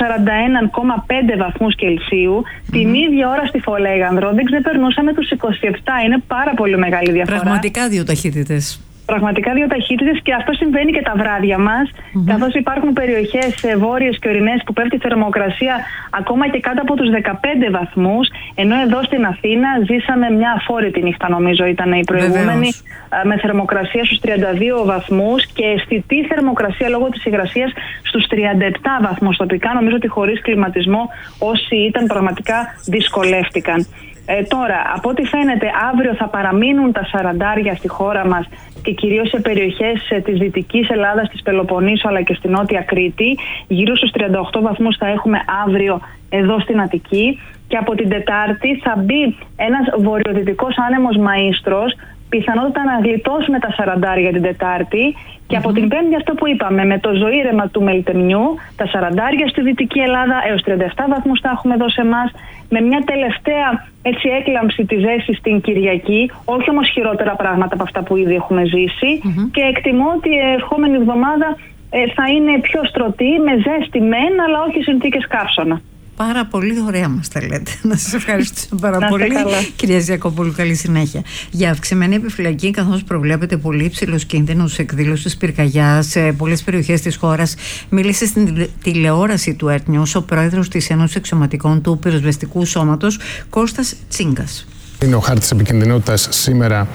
41,5 βαθμούς Κελσίου. Την ίδια ώρα στη Φολέγανδρο δεν ξεπερνούσαμε τους 27. Είναι πάρα πολύ μεγάλη διαφορά. Πραγματικά δύο ταχύτητες. Πραγματικά δύο ταχύτητες, και αυτό συμβαίνει και τα βράδια μας, καθώς υπάρχουν περιοχές βόρειες και ορεινές που πέφτει η θερμοκρασία ακόμα και κάτω από τους 15 βαθμούς, ενώ εδώ στην Αθήνα ζήσαμε μια αφόρητη νύχτα, νομίζω ήταν η προηγούμενη, με θερμοκρασία στους 32 βαθμούς και αισθητή θερμοκρασία λόγω της υγρασίας στους 37 βαθμούς τοπικά. Νομίζω ότι χωρίς κλιματισμό όσοι ήταν πραγματικά δυσκολεύτηκαν. Τώρα, από ό,τι φαίνεται, αύριο θα παραμείνουν τα 40 στη χώρα μας και κυρίως σε περιοχές της Δυτικής Ελλάδας, της Πελοποννήσου αλλά και στη Νότια Κρήτη. Γύρω στους 38 βαθμούς θα έχουμε αύριο εδώ στην Αττική, και από την Τετάρτη θα μπει ένας βορειοδυτικός άνεμος μαΐστρος, πιθανότητα να γλιτώσουμε τα 40 την Τετάρτη. Και από την Πέμπτη, αυτό που είπαμε, με το ζωήρεμα του Μελτεμιού, τα 40 στη Δυτική Ελλάδα, έως 37 βαθμούς θα έχουμε εδώ σε εμάς, με μια τελευταία έκλαμψη της ζέσης στην Κυριακή, όχι όμως χειρότερα πράγματα από αυτά που ήδη έχουμε ζήσει. Και εκτιμώ ότι η ερχόμενη εβδομάδα θα είναι πιο στρωτή, με ζέστη μεν, αλλά όχι συνθήκες καύσωνα. Πάρα πολύ ωραία μας τα λέτε. Να σας ευχαριστήσω πάρα πολύ, κυρία Γιακοπούλου. Καλή συνέχεια. Για αυξημένη επιφυλακή, καθώς προβλέπεται πολύ υψηλός κίνδυνος εκδήλωσης πυρκαγιάς σε πολλές περιοχές της χώρας, μίλησε στην τηλεόραση του Earth News ο πρόεδρος της Ένωσης Αξιωματικών του Πυροσβεστικού Σώματος, Κώστας Τσίγκας. Είναι ο χάρτης επικινδυνότητας σήμερα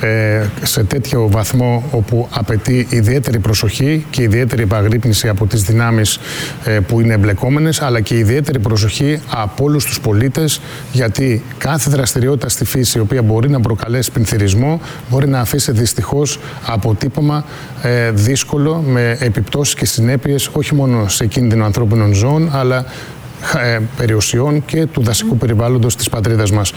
σε τέτοιο βαθμό όπου απαιτεί ιδιαίτερη προσοχή και ιδιαίτερη επαγρύπνηση από τις δυνάμεις που είναι εμπλεκόμενες, αλλά και ιδιαίτερη προσοχή από όλους τους πολίτες, γιατί κάθε δραστηριότητα στη φύση η οποία μπορεί να προκαλέσει πλημμυρισμό μπορεί να αφήσει δυστυχώς αποτύπωμα δύσκολο, με επιπτώσεις και συνέπειες όχι μόνο σε κίνδυνο ανθρώπινων ζώων, αλλά περιουσιών και του δασικού περιβάλλοντος της πατρίδας μας.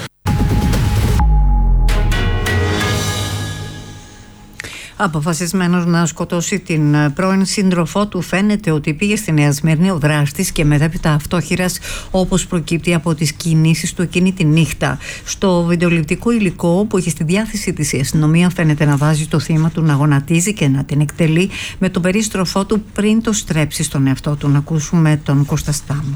Αποφασισμένος να σκοτώσει την πρώην σύντροφό του, φαίνεται ότι πήγε στη Νέα Σμύρνη ο δράστης και μετέπειτα αυτόχειρας, όπως προκύπτει από τις κινήσεις του εκείνη τη νύχτα. Στο βιντεοληπτικό υλικό που έχει στη διάθεση της η αστυνομία, φαίνεται να βάζει το θύμα του να γονατίζει και να την εκτελεί με τον περίστροφό του πριν το στρέψει στον εαυτό του. Να ακούσουμε τον Κώστα Στάμο.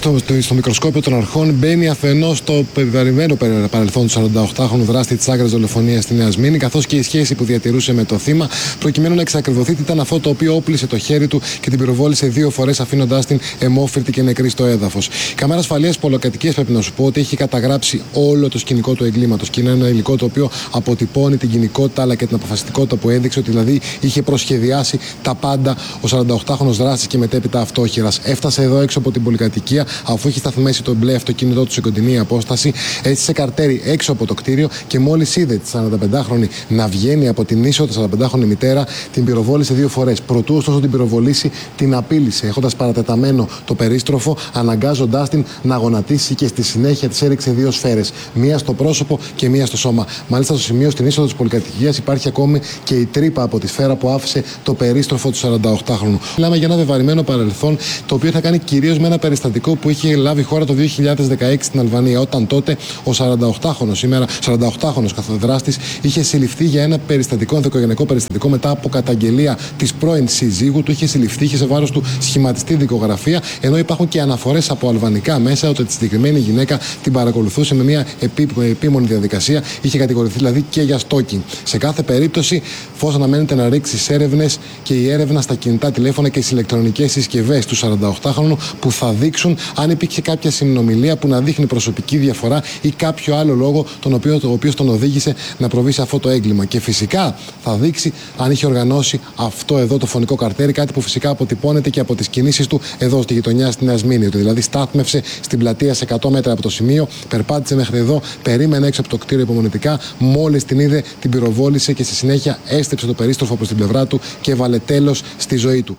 στο μικροσκόπιο των αρχών μπαίνει αφενός το περιβαλλημένο παρελθόν του 48χρονου δράστη της άγριας δολοφονίας στη Νέα Σμύρνη, καθώς και η σχέση που διατηρούσε με το θύμα, προκειμένου να εξακριβωθεί τι ήταν αυτό το οποίο όπλησε το χέρι του και την πυροβόλησε 2 φορές, αφήνοντάς την αιμόφυρτη και νεκρή στο έδαφος. Η Καμέρα Ασφαλείας Πολυκατοικίας, πρέπει να σου πω, ότι έχει καταγράψει όλο το σκηνικό του εγκλήματος και είναι ένα υλικό το οποίο αποτυπώνει την κοινικότητα αλλά και την αποφασιστικότητα που έδειξε, ότι δηλαδή είχε προσχεδιάσει τα πάντα ο 48χρονος δράστης και μετέπειτα αυτόχειρας. Έφτασε εδώ έξω από την πολυκατοικία, αφού έχει σταθμίσει το μπλε αυτοκίνητό του σε κοντινή απόσταση, έστησε καρτέρι έξω από το κτίριο και μόλις είδε τη 45χρονη να βγαίνει από την ίσο, τη 45χρονη μητέρα, την πυροβόλησε 2 φορές. Προτού ωστόσο την πυροβολήσει, την απείλησε, έχοντας παρατεταμένο το περίστροφο, αναγκάζοντάς την να γονατίσει και στη συνέχεια της έριξε 2 σφαίρες. Μία στο πρόσωπο και μία στο σώμα. Μάλιστα, στο σημείο στην είσοδο της πολυκατοικίας υπάρχει ακόμη και η τρύπα από τη σφαίρα που άφησε το περίστροφο του 48χρονου. Μιλάμε για ένα βεβαρημένο παρελθόν, το οποίο θα κάνει κυρίως με ένα περιστατικό που είχε λάβει χώρα το 2016 στην Αλβανία, όταν τότε ο 48χρονος καθοδράστης είχε συλληφθεί για ένα περιστατικό, ενδοοικογενειακό περιστατικό, μετά από καταγγελία της πρώην σύζυγου του. Είχε συλληφθεί, είχε σε βάρος του σχηματιστεί δικογραφία, ενώ υπάρχουν και αναφορές από αλβανικά μέσα ότι τη συγκεκριμένη γυναίκα την παρακολουθούσε με μια επίμονη διαδικασία, είχε κατηγορηθεί δηλαδή και για stalking. Σε κάθε περίπτωση, φως αναμένεται να ρίξει στις έρευνες και η έρευνα στα κινητά τηλέφωνα και στις ηλεκτρονικές συσκευές του 48χρονου, που θα δείξουν αν υπήρξε κάποια συνομιλία που να δείχνει προσωπική διαφορά ή κάποιο άλλο λόγο ο οποίος τον οδήγησε να προβεί σε αυτό το έγκλημα. Και φυσικά θα δείξει αν είχε οργανώσει αυτό εδώ το φωνικό καρτέρι, κάτι που φυσικά αποτυπώνεται και από τις κινήσεις του εδώ στη γειτονιά στη Νέα Σμύρνη. Ότι δηλαδή στάθμευσε στην πλατεία σε 100 μέτρα από το σημείο, περπάτησε μέχρι εδώ, περίμενε έξω από το κτίριο υπομονετικά, μόλις την είδε, την πυροβόλησε και στη συνέχεια έστρεψε το περίστροφο προς την πλευρά του και έβαλε τέλος στη ζωή του.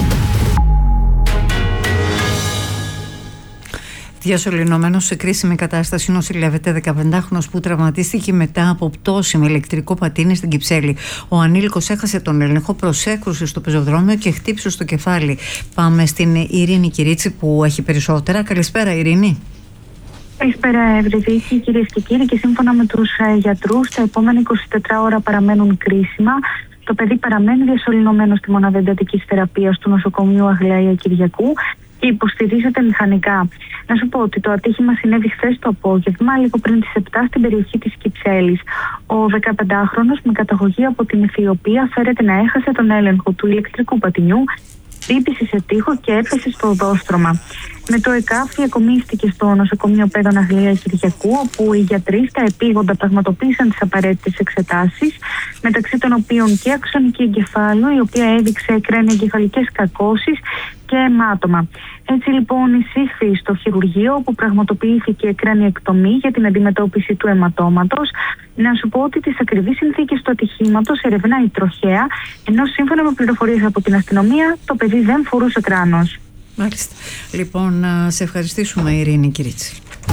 Διασωληνωμένος σε κρίσιμη κατάσταση νοσηλεύεται 15χρονος που τραυματίστηκε μετά από πτώση με ηλεκτρικό πατίνι στην Κυψέλη. Ο ανήλικος έχασε τον έλεγχο, προσέκρουσε στο πεζοδρόμιο και χτύπησε στο κεφάλι. Πάμε στην Ειρήνη Κυρίτσι που έχει περισσότερα. Καλησπέρα, Ειρήνη. Καλησπέρα, Ευρυδίκη, κυρίες και κύριοι. Και σύμφωνα με τους γιατρούς, τα επόμενα 24 ώρα παραμένουν κρίσιμα. Το παιδί παραμένει διασωληνωμένο στη μονάδα εντατικής θεραπείας του νοσοκομείου Αγλαία Κυριακού και υποστηρίζεται μηχανικά. Να σου πω ότι το ατύχημα συνέβη χθες το απόγευμα, λίγο πριν τις 7, στην περιοχή της Κυψέλης. Ο 15χρονος με καταγωγή από την Αιθιοπία φέρεται να έχασε τον έλεγχο του ηλεκτρικού πατινιού, χτύπησε σε τοίχο και έπεσε στο οδόστρωμα. Με το ΕΚΑΦ διακομίστηκε στο νοσοκομείο Πέδων Αγλαία Κυριακού, όπου οι γιατροί στα επίγοντα πραγματοποίησαν τις απαραίτητες εξετάσεις, μεταξύ των οποίων και αξονική εγκεφάλου, η οποία έδειξε κρανιοεγκεφαλικές κακώσεις και αιμάτωμα. Έτσι λοιπόν εισήχθη στο χειρουργείο, όπου πραγματοποιήθηκε κρανιεκτομή για την αντιμετώπιση του αιματώματος. Να σου πω ότι τις ακριβείς συνθήκες του ατυχήματος ερευνάει η τροχέα, ενώ σύμφωνα με πληροφορίες από την αστυνομία το παιδί δεν φορούσε κράνος. Μάλιστα. Λοιπόν, να σε ευχαριστήσουμε, Ειρήνη Κυρίτσι.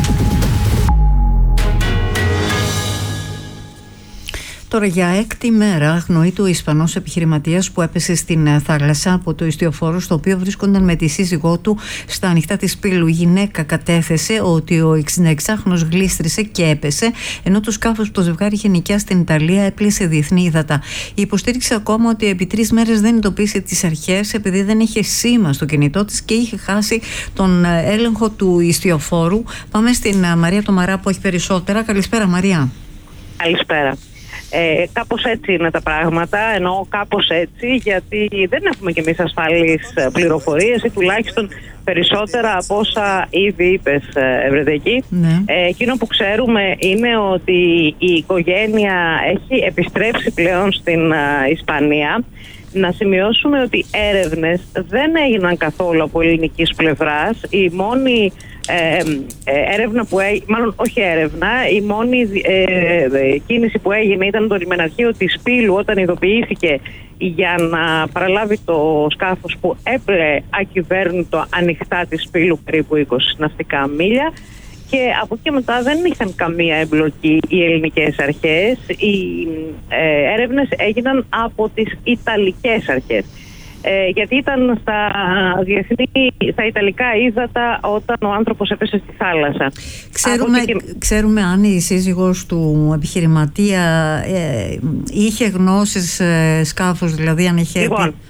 Τώρα για 6η μέρα αγνοείται ο Ισπανός επιχειρηματίας που έπεσε στην θάλασσα από το ιστιοφόρο στο οποίο βρίσκονταν με τη σύζυγό του στα ανοιχτά της Πύλου. Η γυναίκα κατέθεσε ότι ο 66χρονος γλίστρισε και έπεσε, ενώ το σκάφος που το ζευγάρι είχε νοικιάσει στην Ιταλία έπλησε διεθνή ύδατα. Υποστήριξε ακόμα ότι επί 3 μέρες δεν ειδοποίησε τις αρχές επειδή δεν είχε σήμα στο κινητό της και είχε χάσει τον έλεγχο του ιστιοφόρου. Πάμε στην Μαρία Τομαρά που έχει περισσότερα. Καλησπέρα, Μαρία. Καλησπέρα. Κάπως έτσι είναι τα πράγματα, εννοώ κάπως έτσι γιατί δεν έχουμε κι εμείς ασφαλείς πληροφορίες ή τουλάχιστον περισσότερα από όσα ήδη είπες, Ευρεδική. Ναι. Εκείνο που ξέρουμε είναι ότι η οικογένεια έχει επιστρέψει πλέον στην Ισπανία. Να σημειώσουμε ότι έρευνες δεν έγιναν καθόλου από ελληνικής πλευράς. Η μόνη έρευνα που μάλλον όχι έρευνα, η μόνη κίνηση που έγινε ήταν το λιμεναρχείο της Πύλου όταν ειδοποιήθηκε για να παραλάβει το σκάφος που έπλεε ακυβέρνητο ανοιχτά της Πύλου περίπου 20 ναυτικά μίλια. Και από εκεί μετά δεν είχαν καμία εμπλοκή οι ελληνικές αρχές. Οι έρευνες έγιναν από τις Ιταλικές αρχές. Γιατί ήταν στα Ιταλικά ύδατα όταν ο άνθρωπος έπεσε στη θάλασσα. Ξέρουμε αν η σύζυγος του επιχειρηματία είχε γνώσεις σκάφους, δηλαδή αν είχε...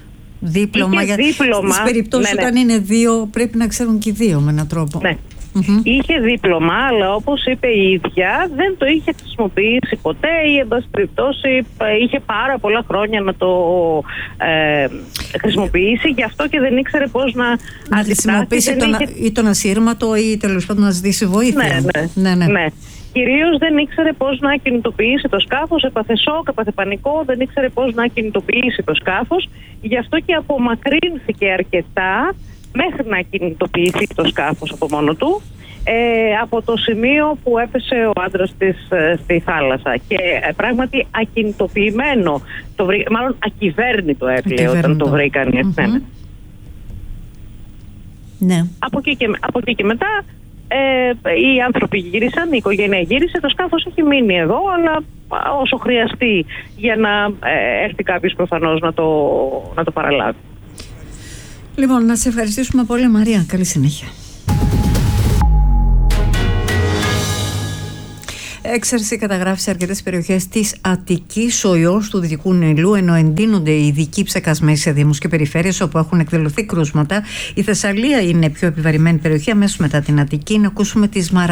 Δίπλωμα. Δίπλωμα. Στις περιπτώσεις όταν είναι δύο, πρέπει να ξέρουν και οι δύο με έναν τρόπο. Ναι. Είχε δίπλωμα, αλλά όπως είπε η ίδια, δεν το είχε χρησιμοποιήσει ποτέ ή εν πάση περιπτώσει είχε πάρα πολλά χρόνια να το χρησιμοποιήσει, γι' αυτό και δεν ήξερε πώς να χρησιμοποιήσει ή τον ασύρματο ή τέλος πάντων να ζητήσει βοήθεια. Ναι. Κυρίως δεν ήξερε πώς να κινητοποιήσει το σκάφος, έπαθε σοκ, έπαθε πανικό, δεν ήξερε πώς να κινητοποιήσει το σκάφος, γι' αυτό και απομακρύνθηκε αρκετά μέχρι να κινητοποιηθεί το σκάφος από μόνο του από το σημείο που έπεσε ο άντρας της στη θάλασσα. Και πράγματι ακινητοποιημένο, μάλλον ακυβέρνητο έπλεε όταν το βρήκαν. Ναι. Από εκεί και μετά οι άνθρωποι γύρισαν, η οικογένεια γύρισε, το σκάφος έχει μείνει εδώ, αλλά όσο χρειαστεί για να έρθει κάποιος προφανώς να το παραλάβει. Λοιπόν, να σε ευχαριστήσουμε πολύ, Μαρία. Καλή συνέχεια. Έξαρση καταγράφει σε αρκετές περιοχές της Αττικής ο ιός του Δυτικού Νειλού, ενώ εντείνονται οι ειδικοί ψεκασμοί σε δήμους και περιφέρειες όπου έχουν εκδηλωθεί κρούσματα. Η Θεσσαλία είναι πιο επιβαρημένη περιοχή αμέσως μετά την Αττική. Να ακούσουμε τη Σμαραγδί.